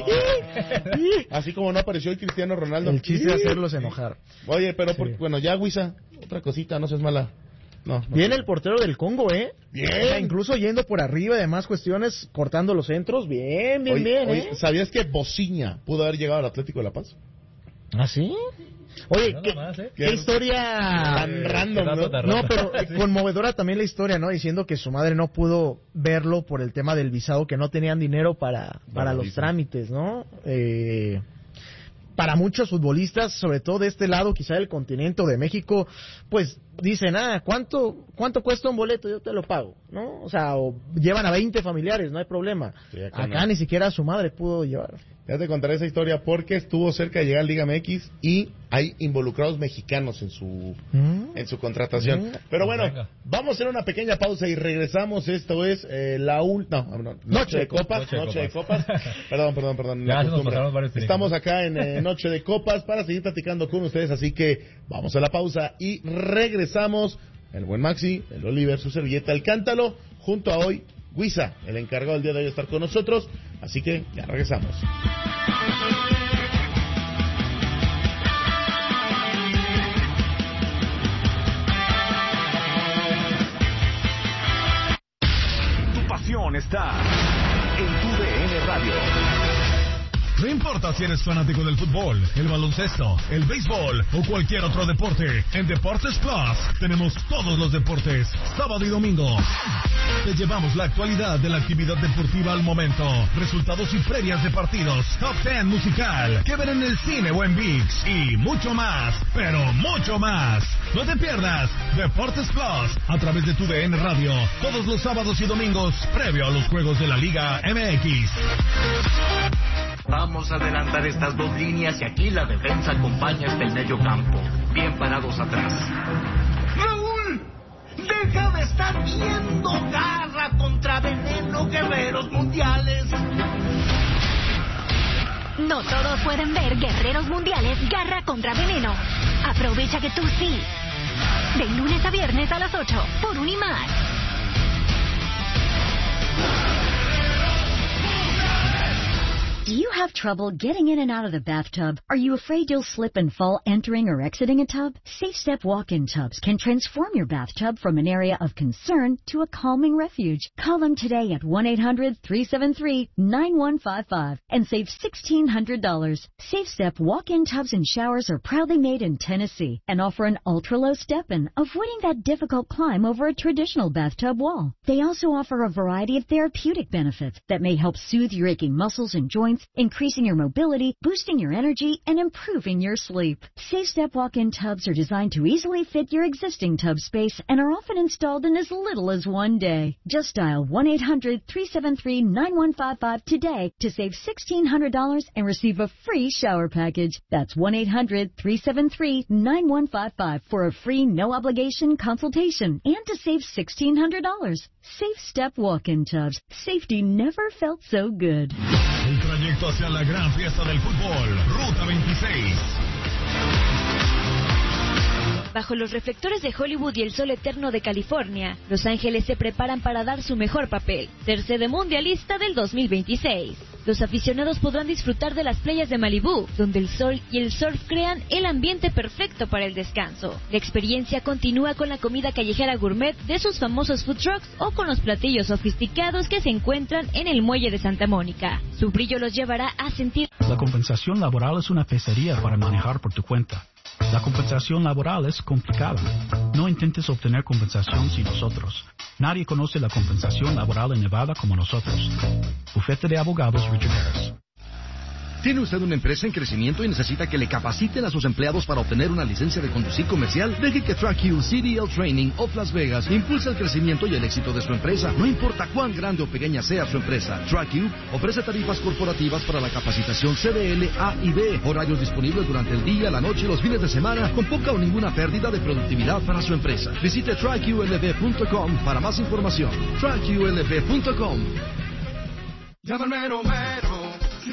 Sí. Así como no apareció el Cristiano Ronaldo. El chiste de hacerlos enojar. Oye, pero por- Sí. bueno, ya, Huiza, otra cosita, no seas mala. No, no. Viene el portero del Congo, ¿eh? Bien. O sea, incluso yendo por arriba y demás cuestiones, cortando los centros. Bien, bien, Oye, bien, oye, ¿eh? ¿sabías que Bociña pudo haber llegado al Atlético de La Paz? ¿Ah, sí? Oye, Nada ¿qué, más, ¿eh? qué historia... Tan random, qué dato ¿no? tan No, raro. pero eh, conmovedora también la historia, ¿no? Diciendo que su madre no pudo verlo por el tema del visado, que no tenían dinero para, para los visa. trámites, ¿no? Eh, para muchos futbolistas, sobre todo de este lado, quizá del continente o de México, pues dicen, ah, ¿cuánto, cuánto cuesta un boleto? Yo te lo pago, ¿no? O sea, o llevan a veinte familiares, no hay problema. Sí, acá acá no. ni siquiera su madre pudo llevar. Ya te contaré esa historia porque estuvo cerca de llegar a Liga M X y hay involucrados mexicanos en su ¿Mm? en su contratación. Mm. Pero bueno, Venga. vamos a hacer una pequeña pausa y regresamos. Esto es eh, la última no, no, noche de copas, Noche de noche de copas. copas. Perdón, perdón, perdón. Ya la se nos costumbre. pasaron varios tiempos. Estamos acá en eh, Noche de Copas para seguir platicando con ustedes, así que vamos a la pausa y regresamos. El buen Maxi, el Oliver, su servilleta, el Cántalo, junto a hoy Huiza, el encargado del día de hoy de estar con nosotros. Así que ya regresamos. Tu pasión está en tu D N Radio. No importa si eres fanático del fútbol, el baloncesto, el béisbol o cualquier otro deporte, en Deportes Plus tenemos todos los deportes, sábado y domingo. Te llevamos la actualidad de la actividad deportiva al momento, resultados y previas de partidos, top ten musical, que ver en el cine o en ViX y mucho más, pero mucho más. No te pierdas Deportes Plus a través de tu D N Radio, todos los sábados y domingos, previo a los juegos de la Liga M X. Vamos a adelantar estas dos líneas y aquí la defensa acompaña hasta el medio campo. Bien parados atrás. ¡Raúl! ¡Deja de estar viendo! ¡Garra contra veneno, guerreros mundiales! No todos pueden ver Guerreros Mundiales Garra contra Veneno. Aprovecha que tú sí. De lunes a viernes a las ocho por Unimás. Do you have trouble getting in and out of the bathtub? Are you afraid you'll slip and fall entering or exiting a tub? SafeStep walk-in tubs can transform your bathtub from an area of concern to a calming refuge. Call them today at one eight hundred, three seven three, nine one five five and save sixteen hundred dollars. SafeStep walk-in tubs and showers are proudly made in Tennessee and offer an ultra-low step-in, avoiding that difficult climb over a traditional bathtub wall. They also offer a variety of therapeutic benefits that may help soothe your aching muscles and joints, increasing your mobility, boosting your energy, and improving your sleep. SafeStep walk-in tubs are designed to easily fit your existing tub space and are often installed in as little as one day. Just dial one eight hundred, three seven three, nine one five five today to save sixteen hundred dollars and receive a free shower package. That's one eight hundred, three seven three, nine one five five for a free no-obligation consultation and to save sixteen hundred dollars. SafeStep walk-in tubs. Safety never felt so good. El trayecto hacia la gran fiesta del fútbol, Ruta veintiséis. Bajo los reflectores de Hollywood y el sol eterno de California, Los Ángeles se preparan para dar su mejor papel, ser sede mundialista del dos mil veintiséis. Los aficionados podrán disfrutar de las playas de Malibú, donde el sol y el surf crean el ambiente perfecto para el descanso. La experiencia continúa con la comida callejera gourmet de sus famosos food trucks o con los platillos sofisticados que se encuentran en el muelle de Santa Mónica. Su brillo los llevará a sentir... La compensación laboral es una pesadilla para manejar por tu cuenta. La compensación laboral es complicada. No intentes obtener compensación sin nosotros. Nadie conoce la compensación laboral en Nevada como nosotros. Bufete de Abogados Richard Harris. ¿Tiene usted una empresa en crecimiento y necesita que le capaciten a sus empleados para obtener una licencia de conducir comercial? Deje que TrackU C D L Training of Las Vegas impulse el crecimiento y el éxito de su empresa. No importa cuán grande o pequeña sea su empresa, TrackU ofrece tarifas corporativas para la capacitación C D L A y B, horarios disponibles durante el día, la noche y los fines de semana, con poca o ninguna pérdida de productividad para su empresa. Visite track U L V punto com para más información. track U L V punto com. Llámame Romero.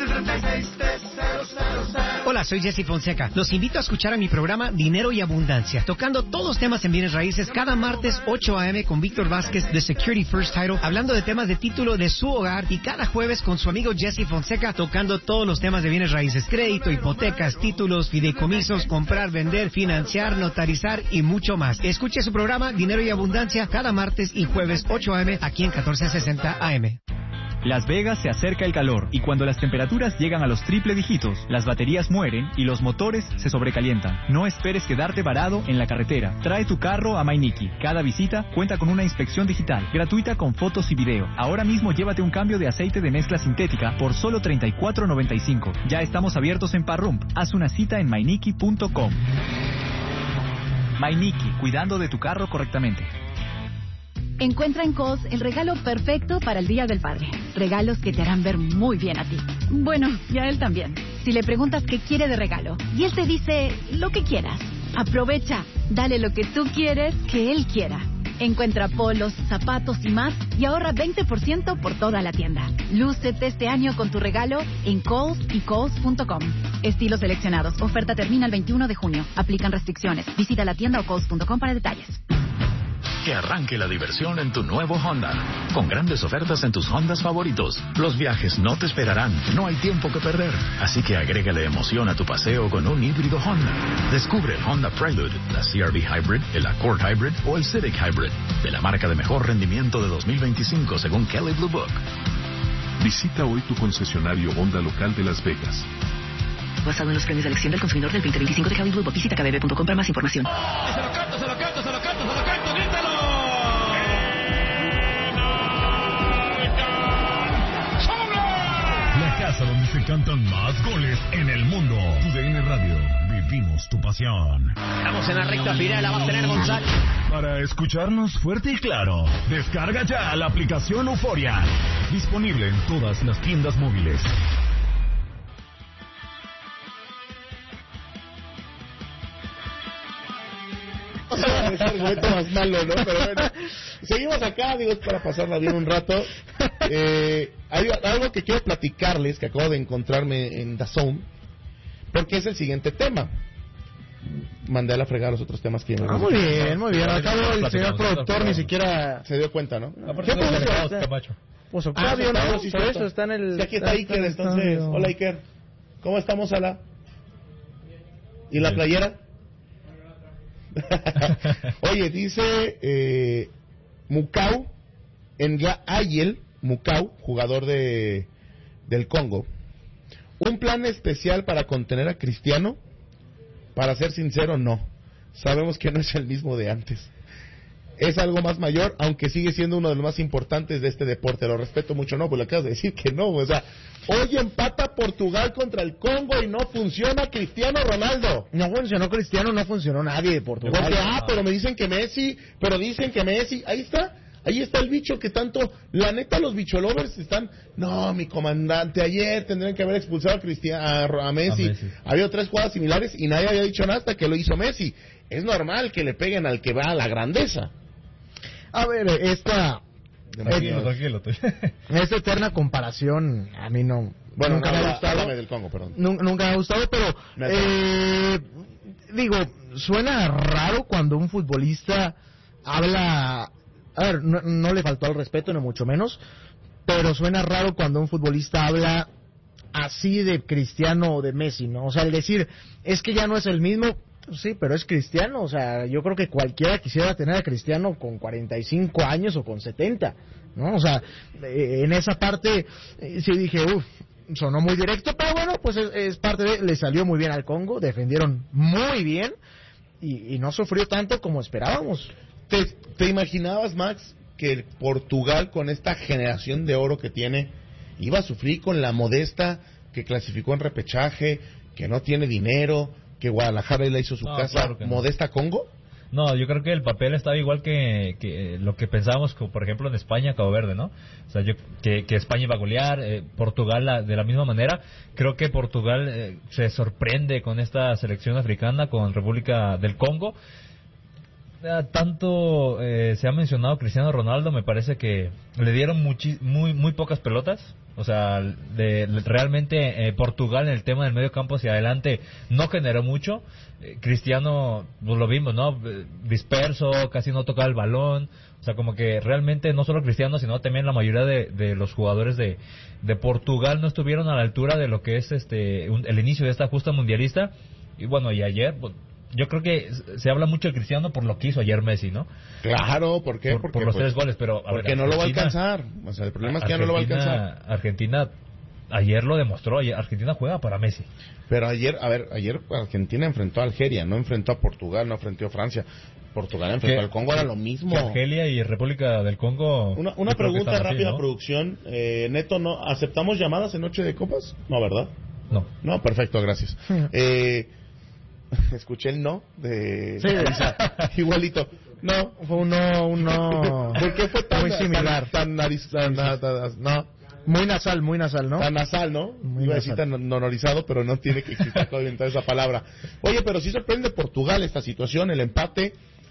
Hola, soy Jesse Fonseca. Los invito a escuchar a mi programa Dinero y Abundancia, tocando todos los temas en bienes raíces cada martes ocho a eme con Víctor Vázquez de Security First Title, hablando de temas de título de su hogar, y cada jueves con su amigo Jesse Fonseca tocando todos los temas de bienes raíces: crédito, hipotecas, títulos, fideicomisos, comprar, vender, financiar, notarizar y mucho más. Escuche su programa Dinero y Abundancia cada martes y jueves ocho a eme aquí en catorce sesenta A M. Las Vegas se acerca el calor y cuando las temperaturas llegan a los triple dígitos, las baterías mueren y los motores se sobrecalientan. No esperes quedarte varado en la carretera. Trae tu carro a Mainiki. Cada visita cuenta con una inspección digital, gratuita con fotos y video. Ahora mismo llévate un cambio de aceite de mezcla sintética por solo treinta y cuatro noventa y cinco. Ya estamos abiertos en Parrump. Haz una cita en mainiki punto com. Mainiki, cuidando de tu carro correctamente. Encuentra en Kohl's el regalo perfecto para el Día del Padre. Regalos que te harán ver muy bien a ti. Bueno, y a él también. Si le preguntas qué quiere de regalo y él te dice lo que quieras, aprovecha. Dale lo que tú quieres que él quiera. Encuentra polos, zapatos y más y ahorra veinte por ciento por toda la tienda. Lúcete este año con tu regalo en Kohl's y Kohl's punto com. Estilos seleccionados. Oferta termina el veintiuno de junio. Aplican restricciones. Visita la tienda o Kohl's punto com para detalles. Que arranque la diversión en tu nuevo Honda, con grandes ofertas en tus Hondas favoritos. Los viajes no te esperarán, no hay tiempo que perder, así que agrégale emoción a tu paseo con un híbrido Honda. Descubre el Honda Prelude, la C R V Hybrid, el Accord Hybrid o el Civic Hybrid, de la marca de mejor rendimiento de dos mil veinticinco según Kelley Blue Book. Visita hoy tu concesionario Honda local de Las Vegas. Basado en los premios de elección del consumidor del veinte veinticinco de Kelley Blue Book. Visita k b b punto com para más información. Se lo canto, se lo canto, se lo canto, se lo canto, grítalo. La casa donde se cantan más goles en el mundo. Tu D N Radio, vivimos tu pasión. Estamos en la recta final, la va a tener Gonzalo. Para escucharnos fuerte y claro, descarga ya la aplicación Euforia. Disponible en todas las tiendas móviles. Es el argumento más malo, ¿no? Pero bueno, seguimos acá, digo, para pasarla bien un rato. Eh, hay algo que quiero platicarles, que acabo de encontrarme en D A Z N, porque es el siguiente tema. Mandé a la fregada los otros temas que... Ah, muy bien, muy bien. Acabo el señor productor ni siquiera se dio cuenta, ¿no? ¿Qué produce? Pues Octavio, ah, ¿no? Sí, por eso está en el... Sí, aquí está Iker, entonces. Hola, Iker. ¿Cómo estamos, Ala? ¿Y la playera? Oye, dice eh, Mukau Nga Ayel, Mukau, jugador de del Congo. ¿Un plan especial para contener a Cristiano? Para ser sincero, no. Sabemos que no es el mismo de antes. Es algo más mayor, aunque sigue siendo uno de los más importantes de este deporte. Lo respeto mucho, no, pues le acabas de decir que no. O sea, hoy empata Portugal contra el Congo y no funciona Cristiano Ronaldo. No funcionó Cristiano, no funcionó nadie de Portugal. Porque, ah, pero me dicen que Messi, pero dicen que Messi, ahí está. Ahí está el bicho que tanto, la neta, los bicholovers están, no, mi comandante, ayer tendrían que haber expulsado a, Cristian, a, a, Messi. a Messi. Había tres jugadas similares y nadie había dicho nada hasta que lo hizo Messi. Es normal que le peguen al que va a la grandeza. A ver, esta... Tranquilo, tranquilo. Esta eterna comparación, a mí no... Bueno, nunca no, me ha gustado. del Congo, perdón. Nunca, nunca me ha gustado, pero... Eh, digo, suena raro cuando un futbolista habla... A ver, no, no le faltó al respeto, ni mucho menos, pero suena raro cuando un futbolista habla así de Cristiano o de Messi, ¿no? O sea, el decir, es que ya no es el mismo, sí, pero es Cristiano, o sea, yo creo que cualquiera quisiera tener a Cristiano con cuarenta y cinco años o con setenta, ¿no? O sea, eh, en esa parte eh, sí dije, uff, sonó muy directo, pero bueno, pues es, es parte de, le salió muy bien al Congo, defendieron muy bien y, y no sufrió tanto como esperábamos. ¿Te, ¿Te imaginabas, Max, que Portugal, con esta generación de oro que tiene, iba a sufrir con la modesta que clasificó en repechaje, que no tiene dinero, que Guadalajara le hizo su no, casa, claro no. modesta Congo? No, yo creo que el papel estaba igual que, que lo que pensábamos, como por ejemplo en España, Cabo Verde, ¿no? O sea, yo, que, que España iba a golear, eh, Portugal la, de la misma manera. Creo que Portugal eh, se sorprende con esta selección africana, con República del Congo. Tanto eh, se ha mencionado Cristiano Ronaldo, me parece que le dieron muchi, muy muy pocas pelotas. O sea, de, de, realmente eh, Portugal en el tema del medio campo hacia adelante no generó mucho. Eh, Cristiano, pues lo vimos, ¿no? Disperso, casi no tocaba el balón. O sea, como que realmente no solo Cristiano, sino también la mayoría de, de los jugadores de, de Portugal no estuvieron a la altura de lo que es este un, el inicio de esta justa mundialista. Y bueno, y ayer... Pues, yo creo que se habla mucho de Cristiano por lo que hizo ayer Messi, ¿no? Claro, ¿por qué? Por, porque, por los pues, tres goles, pero... A porque ver, no lo va a alcanzar. O sea, el problema es que ya no lo va a alcanzar. Argentina, ayer lo demostró. Argentina juega para Messi. Pero ayer, a ver, ayer Argentina enfrentó a Algeria, no enfrentó a Portugal, no enfrentó a Francia. Portugal enfrentó al Congo, era lo mismo. Que Argelia y República del Congo... Una, una pregunta rápida, ¿no? Producción. Eh, Neto, ¿no aceptamos llamadas en Noche de Copas? No, ¿verdad? No. No, perfecto, gracias. eh... Escuché el no de sí, igualito. No, fue un no, un no. ¿Por qué fue tan muy similar? Tan, tan, nariz, tan, tan, tan, no. Muy nasal, muy nasal, ¿no? Tan nasal, ¿no? Muy Iba nasal. a decir tan honorizado, pero no tiene que existir todavía esa palabra. Oye, pero sí sorprende Portugal esta situación, el empate.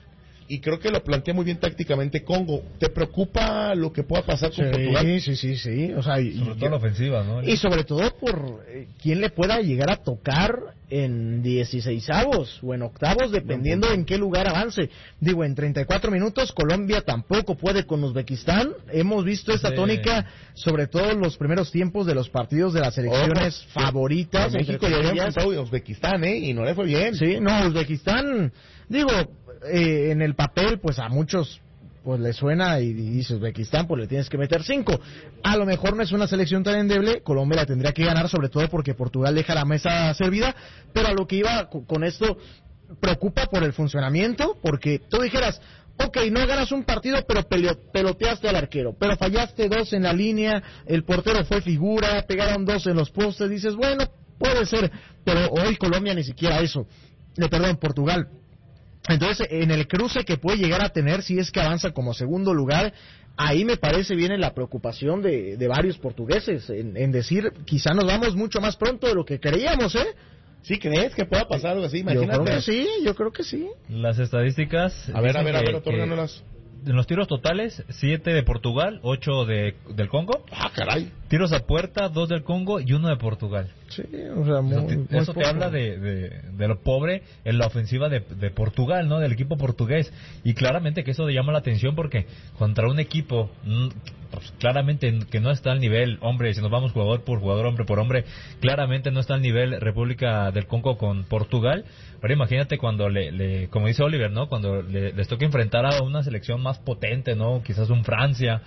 Y creo que lo plantea muy bien tácticamente Congo. ¿Te preocupa lo que pueda pasar con sí, Portugal? Sí, sí, sí. O sea, y, sobre todo la ofensiva, ¿no? Y sobre todo por eh, quién le pueda llegar a tocar en dieciseisavos o en octavos, dependiendo en qué lugar avance. Digo, en treinta y cuatro minutos Colombia tampoco puede con Uzbekistán. Hemos visto esta sí. tónica, sobre todo en los primeros tiempos de los partidos de las selecciones oh, favoritas. México ya había enfrentado a Uzbekistán, ¿eh? Y no le fue bien. Sí, no, Uzbekistán, digo... Eh, en el papel, pues a muchos pues le suena y dice Uzbekistán, pues le tienes que meter cinco. A lo mejor no es una selección tan endeble, Colombia la tendría que ganar, sobre todo porque Portugal deja la mesa servida, pero a lo que iba con esto, preocupa por el funcionamiento, porque tú dijeras, ok, no ganas un partido, pero peloteaste al arquero, pero fallaste dos en la línea, el portero fue figura, pegaron dos en los postes, dices, bueno, puede ser, pero hoy Colombia ni siquiera eso, eh, perdón, Portugal. Entonces, en el cruce que puede llegar a tener, si es que avanza como segundo lugar, ahí me parece viene la preocupación de, de varios portugueses, en, en decir, quizá nos vamos mucho más pronto de lo que creíamos, ¿eh? ¿Sí crees que pueda pasar algo así? Imagínate. Yo creo que sí, yo creo que sí. Las estadísticas... A ver, a ver, a ver, otórganoslas. En los tiros totales, siete de Portugal, ocho de, del Congo. Ah, caray. Tiros a puerta, dos del Congo y uno de Portugal. Sí, o sea, muy, Eso te, muy eso te habla de, de, de lo pobre en la ofensiva de, de Portugal, ¿no? Del equipo portugués. Y claramente que eso le llama la atención porque contra un equipo, pues, claramente que no está al nivel, hombre, si nos vamos jugador por jugador, hombre por hombre, claramente no está al nivel República del Congo con Portugal. Pero imagínate cuando le, le como dice Oliver, ¿no? Cuando le, les toca enfrentar a una selección más potente, ¿no? Quizás un Francia,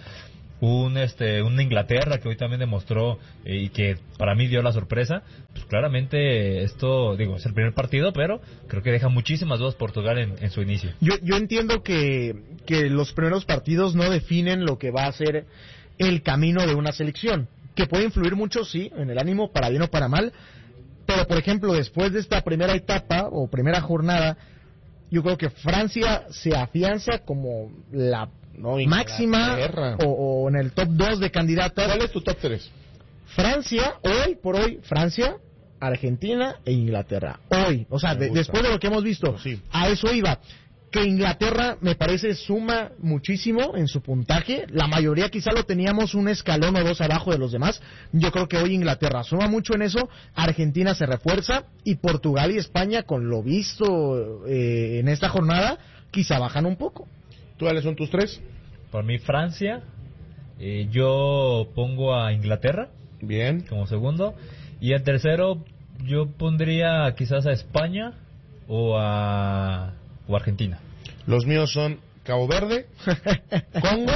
un este una Inglaterra que hoy también demostró eh, y que para mí dio la sorpresa. Pues claramente esto, digo, es el primer partido, pero creo que deja muchísimas dudas Portugal en, en su inicio. Yo, yo entiendo que, que los primeros partidos no definen lo que va a ser el camino de una selección, que puede influir mucho, sí, en el ánimo, para bien o para mal, pero por ejemplo, después de esta primera etapa o primera jornada, yo creo que Francia se afianza como la no, máxima o, o en el top dos de candidatas. ¿Cuál es tu top tres? Francia, hoy por hoy, Francia, Argentina e Inglaterra. Hoy, o sea, de, después de lo que hemos visto, sí. A eso iba. Que Inglaterra, me parece, suma muchísimo en su puntaje. La mayoría quizá lo teníamos un escalón o dos abajo de los demás. Yo creo que hoy Inglaterra suma mucho en eso. Argentina se refuerza. Y Portugal y España, con lo visto eh, en esta jornada, quizá bajan un poco. ¿Tú, cuáles son tus tres? Por mí, Francia. Eh, yo pongo a Inglaterra. Bien. Como segundo. Y el tercero, yo pondría quizás a España o a... o Argentina. Los míos son Cabo Verde, Congo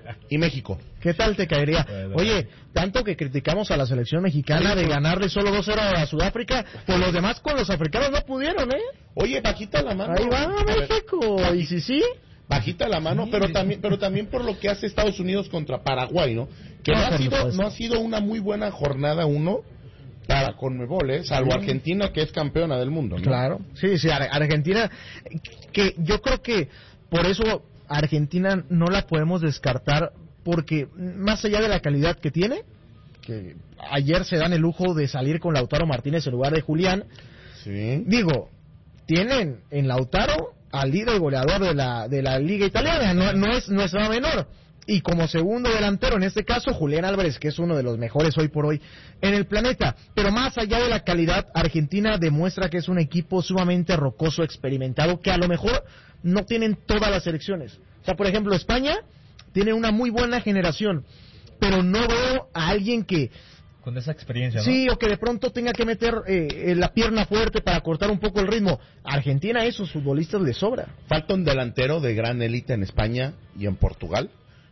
y México. ¿Qué tal te caería? Oye, tanto que criticamos a la selección mexicana de ganarle solo dos cero a Sudáfrica, pues los demás con los africanos no pudieron, ¿eh? Oye, bajita la mano. Ahí va México, y si sí... Bajita la mano, pero también pero también por lo que hace Estados Unidos contra Paraguay, ¿no? Que no, no, ha, sido, no ha sido una muy buena jornada uno para Conmebol, ¿eh? Salvo Argentina, que es campeona del mundo, ¿no? Claro, sí, sí, Argentina, que yo creo que por eso Argentina no la podemos descartar, porque más allá de la calidad que tiene, que ayer se dan el lujo de salir con Lautaro Martínez en lugar de Julián, sí. Digo, tienen en Lautaro al líder goleador de la de la liga italiana, no, no es no es nada menor. Y como segundo delantero, en este caso, Julián Álvarez, que es uno de los mejores hoy por hoy en el planeta. Pero más allá de la calidad, Argentina demuestra que es un equipo sumamente rocoso, experimentado, que a lo mejor no tienen todas las selecciones. O sea, por ejemplo, España tiene una muy buena generación, pero no veo a alguien que... con esa experiencia, ¿no? Sí, o que de pronto tenga que meter eh, la pierna fuerte para cortar un poco el ritmo. A Argentina, a esos futbolistas les sobra. Falta un delantero de gran élite en España y en Portugal,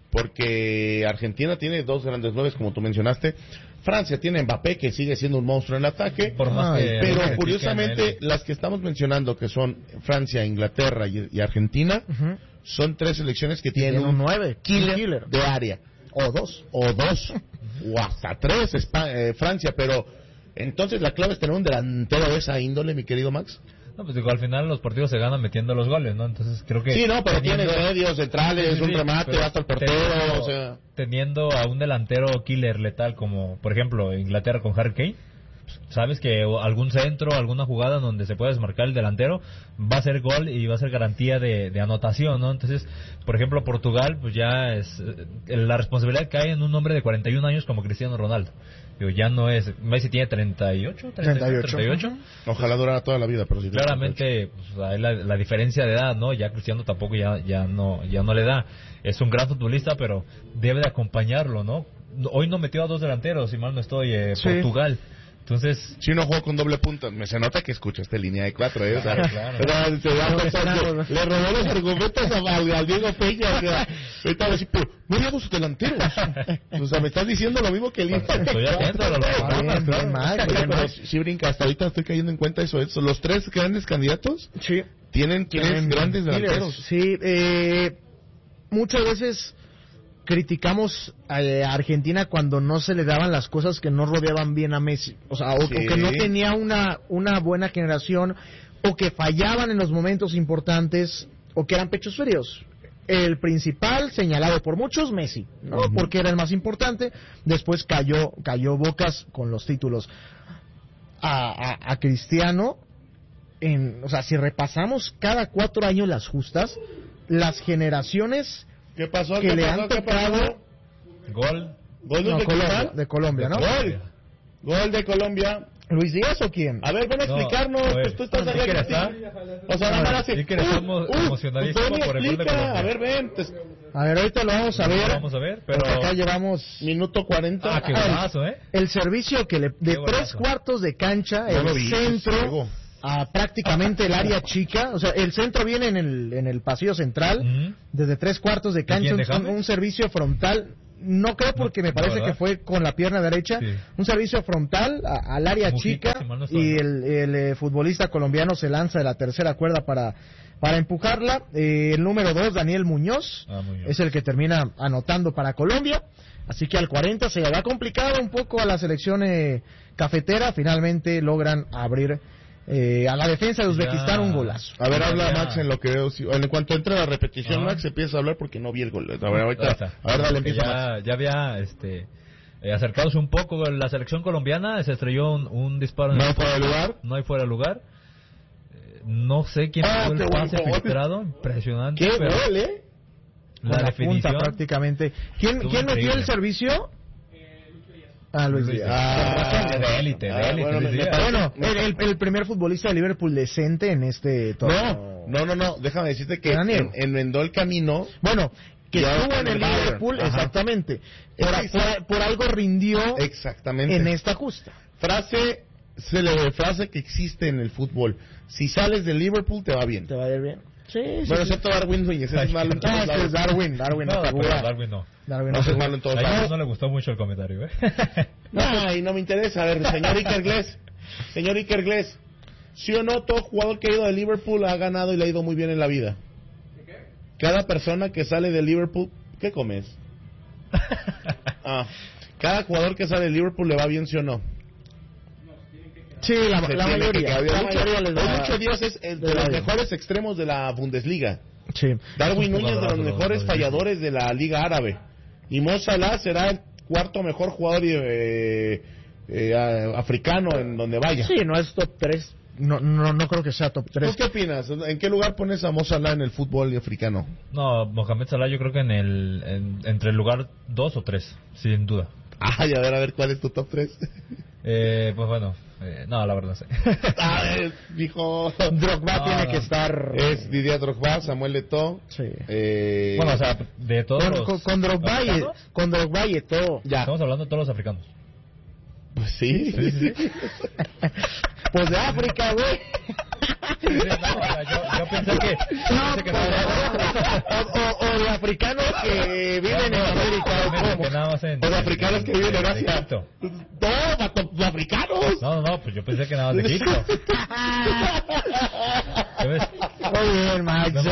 porque Argentina tiene dos grandes nueves, como tú mencionaste. Francia tiene Mbappé, que sigue siendo un monstruo en el ataque. Por más que pero que curiosamente, las que estamos mencionando, que son Francia, Inglaterra y, y Argentina, uh-huh. son tres selecciones que tienen un nueve killer, killer de área. O dos. O dos. o hasta tres, España, eh, Francia. Pero entonces la clave es tener un delantero de esa índole, mi querido Max. No, pues digo, al final los partidos se ganan metiendo los goles, ¿no? Entonces creo que... Sí, no, pero teniendo... tienes medios, centrales, sí, sí, un remate, hasta el portero, teniendo, o sea... Teniendo a un delantero killer letal como, por ejemplo, Inglaterra con Harry Kane, sabes que algún centro, alguna jugada donde se puede desmarcar el delantero, va a ser gol y va a ser garantía de, de anotación, ¿no? Entonces, por ejemplo, Portugal, pues ya es... La responsabilidad cae en un hombre de cuarenta y un años como Cristiano Ronaldo. Digo, ya no es... Messi tiene treinta y ocho, treinta y ocho, treinta y ocho. Ojalá durara toda la vida, pero sí. Claramente, pues, la, la diferencia de edad, ¿no? Ya Cristiano tampoco ya, ya no ya no le da. Es un gran futbolista, pero debe de acompañarlo, ¿no? Hoy no metió a dos delanteros, si mal no estoy, eh, sí. Portugal. Entonces, si no jugó con doble punta, me se nota que escuchaste línea de cuatro, ¿eh? O sea, claro, claro. Se da no, le robó los argumentos a, a Diego Peña, o sea, ahorita va a decir, pero no había dos delanteros. O sea, me estás diciendo lo mismo que el Inter. Estoy atento a lo que sí brinca, hasta ahorita estoy cayendo en cuenta eso, eso. Los tres grandes candidatos sí. tienen tres tienen grandes delanteros. Sí, eh, muchas veces criticamos a Argentina cuando no se le daban las cosas que no rodeaban bien a Messi, o sea, o, sí. o que no tenía una una buena generación, o que fallaban en los momentos importantes, o que eran pechos fríos. El principal señalado por muchos, Messi, ¿no? Uh-huh. Porque era el más importante. Después cayó cayó bocas con los títulos. A, a, a Cristiano, en, o sea, si repasamos cada cuatro años las justas, las generaciones ¿Qué pasó? que ¿Qué le pasó? han tocado gol gol no, de, Colombia, de Colombia, ¿no? Gol. Gol de Colombia. ¿Luis Díaz o quién? A ver, ven a explicarnos, no, pues tú estás allá. ¿Está? O sea, nada más así. Sí que estamos uh, uh, emocionadísimos pues por el gol de Colombia. A ver, ven. Te, A ver, ahorita lo vamos a ver. Vamos a ver, pero... Porque acá llevamos... Minuto cuarenta. Ah, qué golazo, ¿eh? El servicio que le... De tres cuartos de cancha, No el lo vi, centro... ciego. A prácticamente el área chica, o sea, el centro viene en el, en el pasillo central, Ujú. desde tres cuartos de cancha, quién, de un, James? un servicio frontal, no creo porque me parece ¿verdad? que fue con la pierna derecha, Sí. un servicio frontal a- al área Mujica, chica, si mal no estoy. y el, el, eh, futbolista colombiano se lanza de la tercera cuerda para, para empujarla. Eh, el número dos, Daniel Muñoz, Ah, Muñoz. es el que termina anotando para Colombia. Así que al cuarenta se le había complicado un poco a la selección eh, cafetera. Finalmente logran abrir eh, a la defensa de Uzbekistán un golazo. A ver, Ya, habla ya. Max en lo que veo. Si- En cuanto entre la repetición, Ajá. Max empieza a hablar porque no vi el gol. A ver, Ahí ahorita. está. A ver, dale, Porque empieza Max. ya, ya había este, eh, acercándose un poco la selección colombiana, se estrelló un, un disparo en ¿No el fuera de lugar? No hay fuera de lugar. Eh, no sé quién Ah, fue el qué buen pase gol. filtrado, impresionante. ¡Qué pero gol, eh! Con la la punta definición prácticamente. ¿Quién, estuvo ¿quién metió increíble. el servicio? Ah, Luis Luis Díaz. Díaz. Ah, de élite, de Ah, élite, bueno, Luis me- me Díaz. Bueno, el, el- el primer futbolista de Liverpool decente en este torneo. No, no, no, no. Déjame decirte que Daniel. en, enmendó el camino. Bueno, que Ya estuvo en con el el Bayern. Liverpool, Ajá. exactamente. Por, por- por algo rindió Exactamente. en esta justa. Frase, célebre frase que existe en el fútbol. Si sales del Liverpool, te va bien. ¿Te va a ir bien? Sí, sí. Bueno, sí. excepto Darwin Núñez, ese es malo en todos Ah, ese lados. es Darwin, Darwin, No, no, pero figura. Darwin no. Darwin No, no ese es figura. malo en todos A lados. ellos no le gustó mucho el comentario, ¿eh? Ay, no me interesa. A ver, señor Iker Gles. Señor Iker Gles. ¿Sí o no todo jugador que ha ido de Liverpool ha ganado y le ha ido muy bien en la vida? Cada persona que sale de Liverpool... ¿Qué comes? Ah, cada jugador que sale de Liverpool le va bien, ¿sí o no? Sí, la, Se la tiene que mayoría. caber. La Mucho- mayoría les va Mucho Díaz es el de les va los bien. mejores extremos de la Bundesliga. Sí. Darwin Es un Núñez de los jugadorazo, mejores los- los- falladores de la Liga Árabe. Y Mo Salah será el cuarto mejor jugador eh, eh, a- africano en donde vaya. Sí, no es top tres. No, no, no creo que sea top ¿Tú tres. qué opinas? ¿En qué lugar pones a Mo Salah en el fútbol africano? No, Mohamed Salah yo creo que en el en- entre el lugar dos o tres, sin duda. Ay, a ver, a ver, ¿cuál es tu top tres? Eh, pues bueno, eh, no, la verdad no sé. A ver, dijo... Drogba No, tiene no. que estar... Es Didier Drogba, Samuel Eto'o. Sí. Eh, Bueno, o sea, de todos Con, los con, con Drogba y, africanos, con Drogba y todo. ya. estamos hablando de todos los africanos. Pues sí. Sí, sí, sí. Pues de África, güey. Sí, no, o sea, yo, yo pensé que, No, pensé que o, o- o de africanos que viven en América. ¿o que cómo? nada más en, O de africanos que viven en de Asia. Egipto. No, vato, los africanos. No, no, no, pues yo pensé que nada más de Egipto. ¿Ya ves? Muy bien, Max. No, no.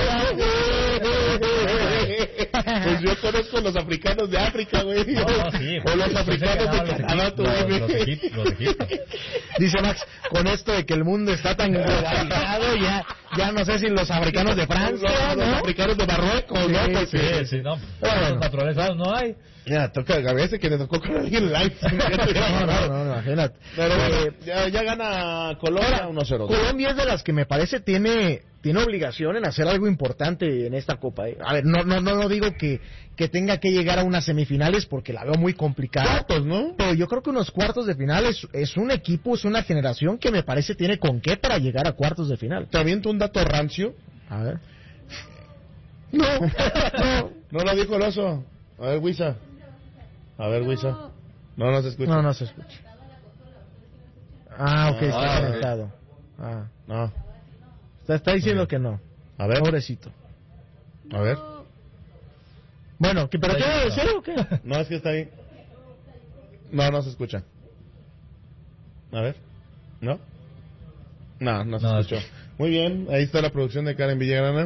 Pues yo conozco los africanos de África, güey. No, no, sí, O los pensé que africanos nada de más los Canadá, tú egip- dime. los- los egip- los de Egipto. Dice Max, con esto de que el mundo está tan globalizado, ya, ya no sé si los africanos de Francia, Los, los ¿no? africanos de Marruecos, Sí, ¿no? Porque- Sí, sí, no. Los naturalizados no hay. Ya, toca, a veces que le tocó con alguien live. No, no, no, imagínate. Pero bueno, Eh, ya, ya gana Colombia uno cero. Colombia es de las que me parece tiene tiene obligación en hacer algo importante en esta Copa. ¿eh? A ver, no no no, no digo que, que tenga que llegar a unas semifinales porque la veo muy complicada. Cuartos, ¿no? Pero yo creo que unos cuartos de final es, es un equipo, es una generación que me parece tiene con qué para llegar a cuartos de final. ¿Te aviento un dato rancio? A ver. No, no, no lo dijo el oso. A ver, Wisa. A ver, Wisa. No, no se escucha. No, no se escucha. Ah, ok, Ah, está ok. conectado. Ah, No. está, está diciendo que no. A ver, Pobrecito. a ver. Bueno, ¿qué- ¿pero qué va a decir o qué? No, es que está ahí. No, no se escucha. A ver. ¿No? No, no se No, escuchó. Muy bien, ahí está la producción de Karen Villagrana.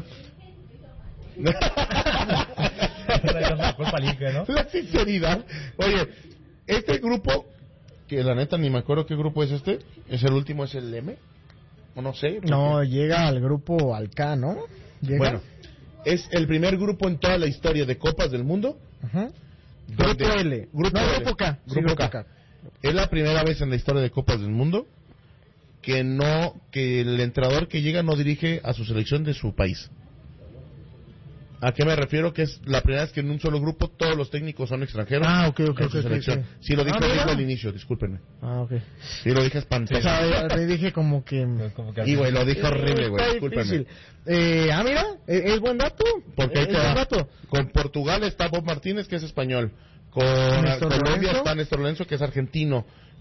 La culpa limpia, ¿no? La sinceridad. Oye, este grupo, que la neta ni me acuerdo qué grupo es este, es el último, es el M, o no sé. No, llega al grupo al K, ¿no? Llega. Bueno, es el primer grupo en toda la historia de Copas del Mundo. Ajá. donde- Grupo L. Grupo No, L. Grupo K. Sí, Grupo Grupo K. K. Es la primera vez en la historia de Copas del Mundo que no, que el entrenador que llega no dirige a su selección de su país. ¿A qué me refiero? Que es la primera vez que en un solo grupo todos los técnicos son extranjeros. Ah, ok, ok, en su ok, selección. ok. Sí, lo dije Ah, mismo al inicio, discúlpenme. Ah, ok. Sí, lo dije espantoso. O sea, le dije como que... Como que Y, güey, lo dije horrible, güey, Está discúlpenme. difícil. Eh, ah, mira, es, es buen dato. Porque ahí es te buen va. dato. Con Portugal está Bob Martínez, que es español. Con Néstor Colombia Lorenzo. está Néstor Lorenzo, que es argentino.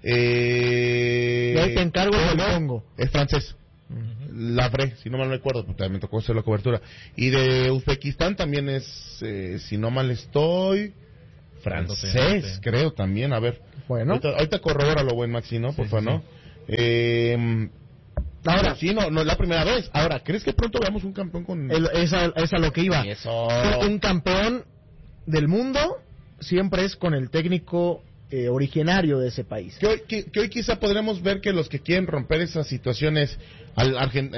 Eh... Y ahí te encargo del no, Congo. Es francés. Lavre, si no mal no recuerdo, porque también me tocó hacer la cobertura. Y de Uzbekistán también es, eh, si no mal estoy, francés, Sí. creo también. A ver, Bueno. ahorita, ahorita corrobora lo buen Maxi, ¿no? Por favor, ¿no? Eh, Ahora, sí, no, no es la primera vez. Ahora, ¿crees que pronto veamos un campeón con...? El- es, a, es a lo que iba. Eso. Un campeón del mundo siempre es con el técnico eh, originario de ese país. Que hoy, que, que hoy quizá podremos ver que los que quieren romper esas situaciones, al Argen-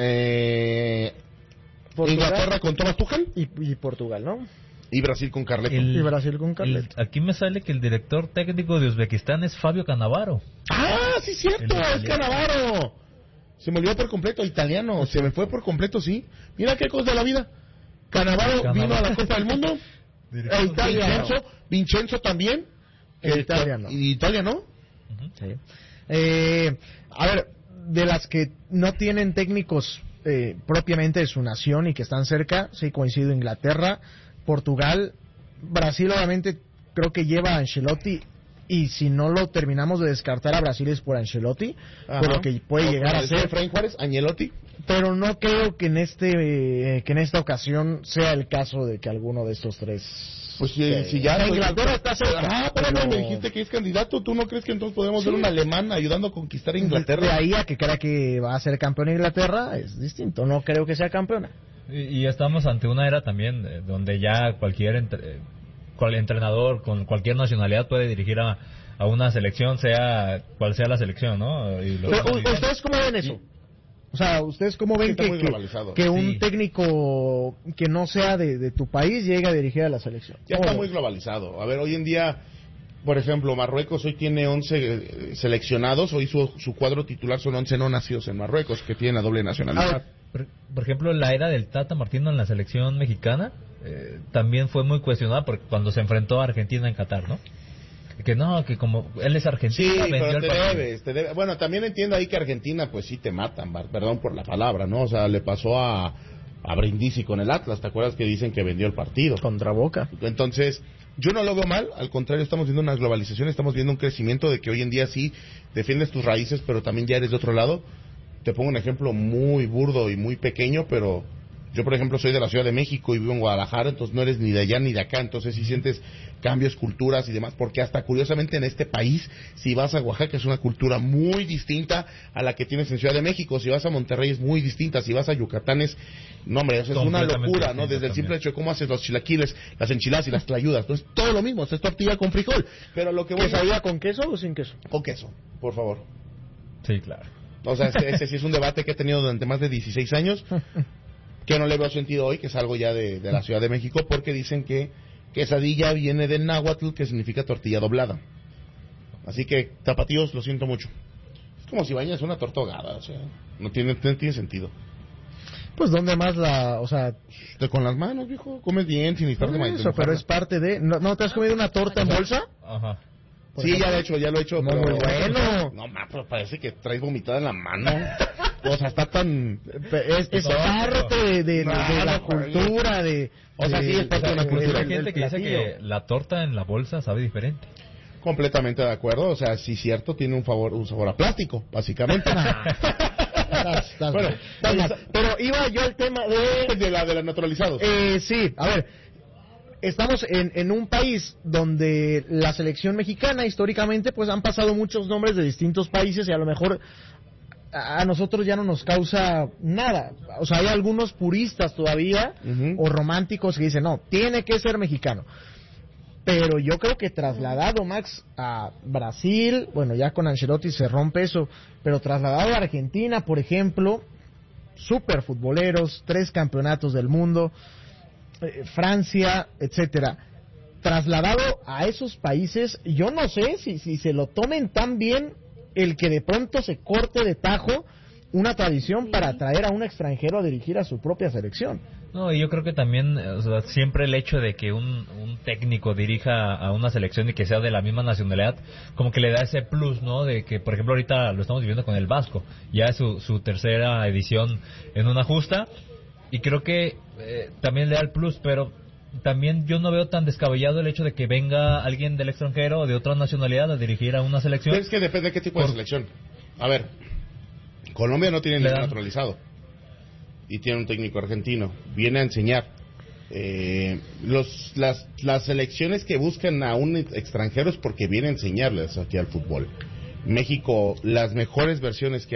eh, Portugal. Inglaterra con Thomas Tuchel Y, y Portugal, ¿no? y Brasil con Carleto. El- Y Brasil con El- Carleto. aquí me sale que el director técnico de Uzbekistán es Fabio Cannavaro. ¡Ah, sí, cierto! El ¡Es italiano. Cannavaro! Se me olvidó por completo, italiano. Se me fue por completo, sí. Mira qué cosa de la vida. Cannavaro Cannavaro. vino a la Copa del Mundo. E italiano. Vincenzo, Vincenzo también. E Que- italiano. Y Italia, ¿no? Sí. Eh, a ver, de las que no tienen técnicos eh, propiamente de su nación y que están cerca, sí coincido, Inglaterra, Portugal, Brasil obviamente creo que lleva a Ancelotti, y si no lo terminamos de descartar a Brasil es por Ancelotti, Ajá. por lo que puede O llegar como a decía ser, Efraín Juárez, Añelotti. pero no creo que en este eh, que en esta ocasión sea el caso de que alguno de estos tres. Pues si, eh, si ya... Inglaterra está cerca. Ah, pero pero- me dijiste que es candidato. ¿Tú no crees que entonces podemos Sí. ver un alemán ayudando a conquistar a De Inglaterra? ahí a que crea que va a ser campeón Inglaterra es distinto. No creo que sea campeona. Y, y estamos ante una era también eh, donde ya cualquier entre- eh, cual entrenador con cualquier nacionalidad puede dirigir a, a una selección, sea cual sea la selección, ¿no? Y lo- Pero, ¿u- ¿ustedes cómo ven eso? O sea, ¿ustedes cómo ven Está que, muy que, globalizado. que un Sí. técnico que no sea de, de tu país llegue a dirigir a la selección? Ya está Oh. muy globalizado. A ver, hoy en día, por ejemplo, Marruecos hoy tiene once eh, seleccionados. Hoy su, su cuadro titular son once no nacidos en Marruecos, que tienen la doble nacionalidad. Por, por ejemplo, la era del Tata Martino en la selección mexicana eh, también fue muy cuestionada porque cuando se enfrentó a Argentina en Qatar, ¿no? Que no, que como él es Sí, argentino, vendió pero el te partido. debes, te debes. Bueno, también entiendo ahí que Argentina, pues sí te matan, Bar- perdón por la palabra, ¿no? O sea, le pasó a, a Brindisi con el Atlas, ¿te acuerdas que dicen que vendió el partido? Contra Boca. Entonces, yo no lo veo mal, al contrario, estamos viendo una globalización, estamos viendo un crecimiento de que hoy en día sí defiendes tus raíces, pero también ya eres de otro lado. Te pongo un ejemplo muy burdo y muy pequeño, pero yo, por ejemplo, soy de la Ciudad de México y vivo en Guadalajara, entonces no eres ni de allá ni de acá, entonces sí sientes cambios, culturas y demás, porque hasta curiosamente en este país, si vas a Oaxaca es una cultura muy distinta a la que tienes en Ciudad de México, si vas a Monterrey es muy distinta, si vas a Yucatán es, no hombre, eso es una Completamente locura, ¿no? distinta Desde el simple también. hecho de cómo haces los chilaquiles, las enchiladas y las tlayudas, entonces todo lo mismo, es tortilla con frijol, pero lo que voy a ¿Quesadilla con queso o sin queso? con queso, por favor. Sí, claro. O sea, ese, ese sí es un debate que he tenido durante más de dieciséis años, que no le veo sentido hoy, que es algo ya de, de la Ciudad de México, porque dicen que quesadilla viene del náhuatl, que significa tortilla doblada. Así que, tapatíos, lo siento mucho. Es como si bañas una torta ahogada, o sea, no tiene, no tiene sentido. Pues ¿dónde más la, o sea, Te- Con las manos, viejo, comes bien sin necesitar de ma- de eso, pero mojarla. es parte de, ¿no, no te has comido una torta en bolsa? Ajá. Por Sí, ejemplo. ya lo he hecho, ya lo he hecho. No, pero- muy bueno. No, ma, pero parece que traes vomitada en la mano. O sea, está tan... Es, es No, parte de, de- de no, la no, cultura, de... O sea, de- sí, es parte de la de- cultura. Hay del- gente que del dice que platillo. la torta en la bolsa sabe diferente. Completamente de acuerdo, o sea, sí cierto, tiene un favor, un sabor a plástico, básicamente. Estás- estás Bueno, mal, estás mal. Pero iba yo al tema de... de la de los naturalizados. Eh, sí, a ver, estamos en, en un país donde la selección mexicana históricamente pues han pasado muchos nombres de distintos países y a lo mejor a a nosotros ya no nos causa nada. O sea, hay algunos puristas todavía Ujú. o románticos que dicen, no, tiene que ser mexicano. Pero yo creo que trasladado, Max, a Brasil, bueno, ya con Ancelotti se rompe eso, pero trasladado a Argentina, por ejemplo, super futboleros, tres campeonatos del mundo, eh, Francia, etcétera. Trasladado a esos países, yo no sé si, si se lo tomen tan bien el que de pronto se corte de tajo una tradición para traer a un extranjero a dirigir a su propia selección. No, y yo creo que también, o sea, siempre el hecho de que un, un técnico dirija a una selección y que sea de la misma nacionalidad, como que le da ese plus, ¿no? De que, por ejemplo, ahorita lo estamos viviendo con el Vasco, ya es su, su tercera edición en una justa, y creo que eh, también le da el plus, pero también yo no veo tan descabellado el hecho de que venga alguien del extranjero o de otra nacionalidad a dirigir a una selección. Pero es que depende de qué tipo Por... de selección. A ver, Colombia no tiene ningún naturalizado y tiene un técnico argentino, viene a enseñar. Eh, los, las, las selecciones que buscan a un extranjero es porque viene a enseñarles aquí al fútbol. México, las mejores versiones que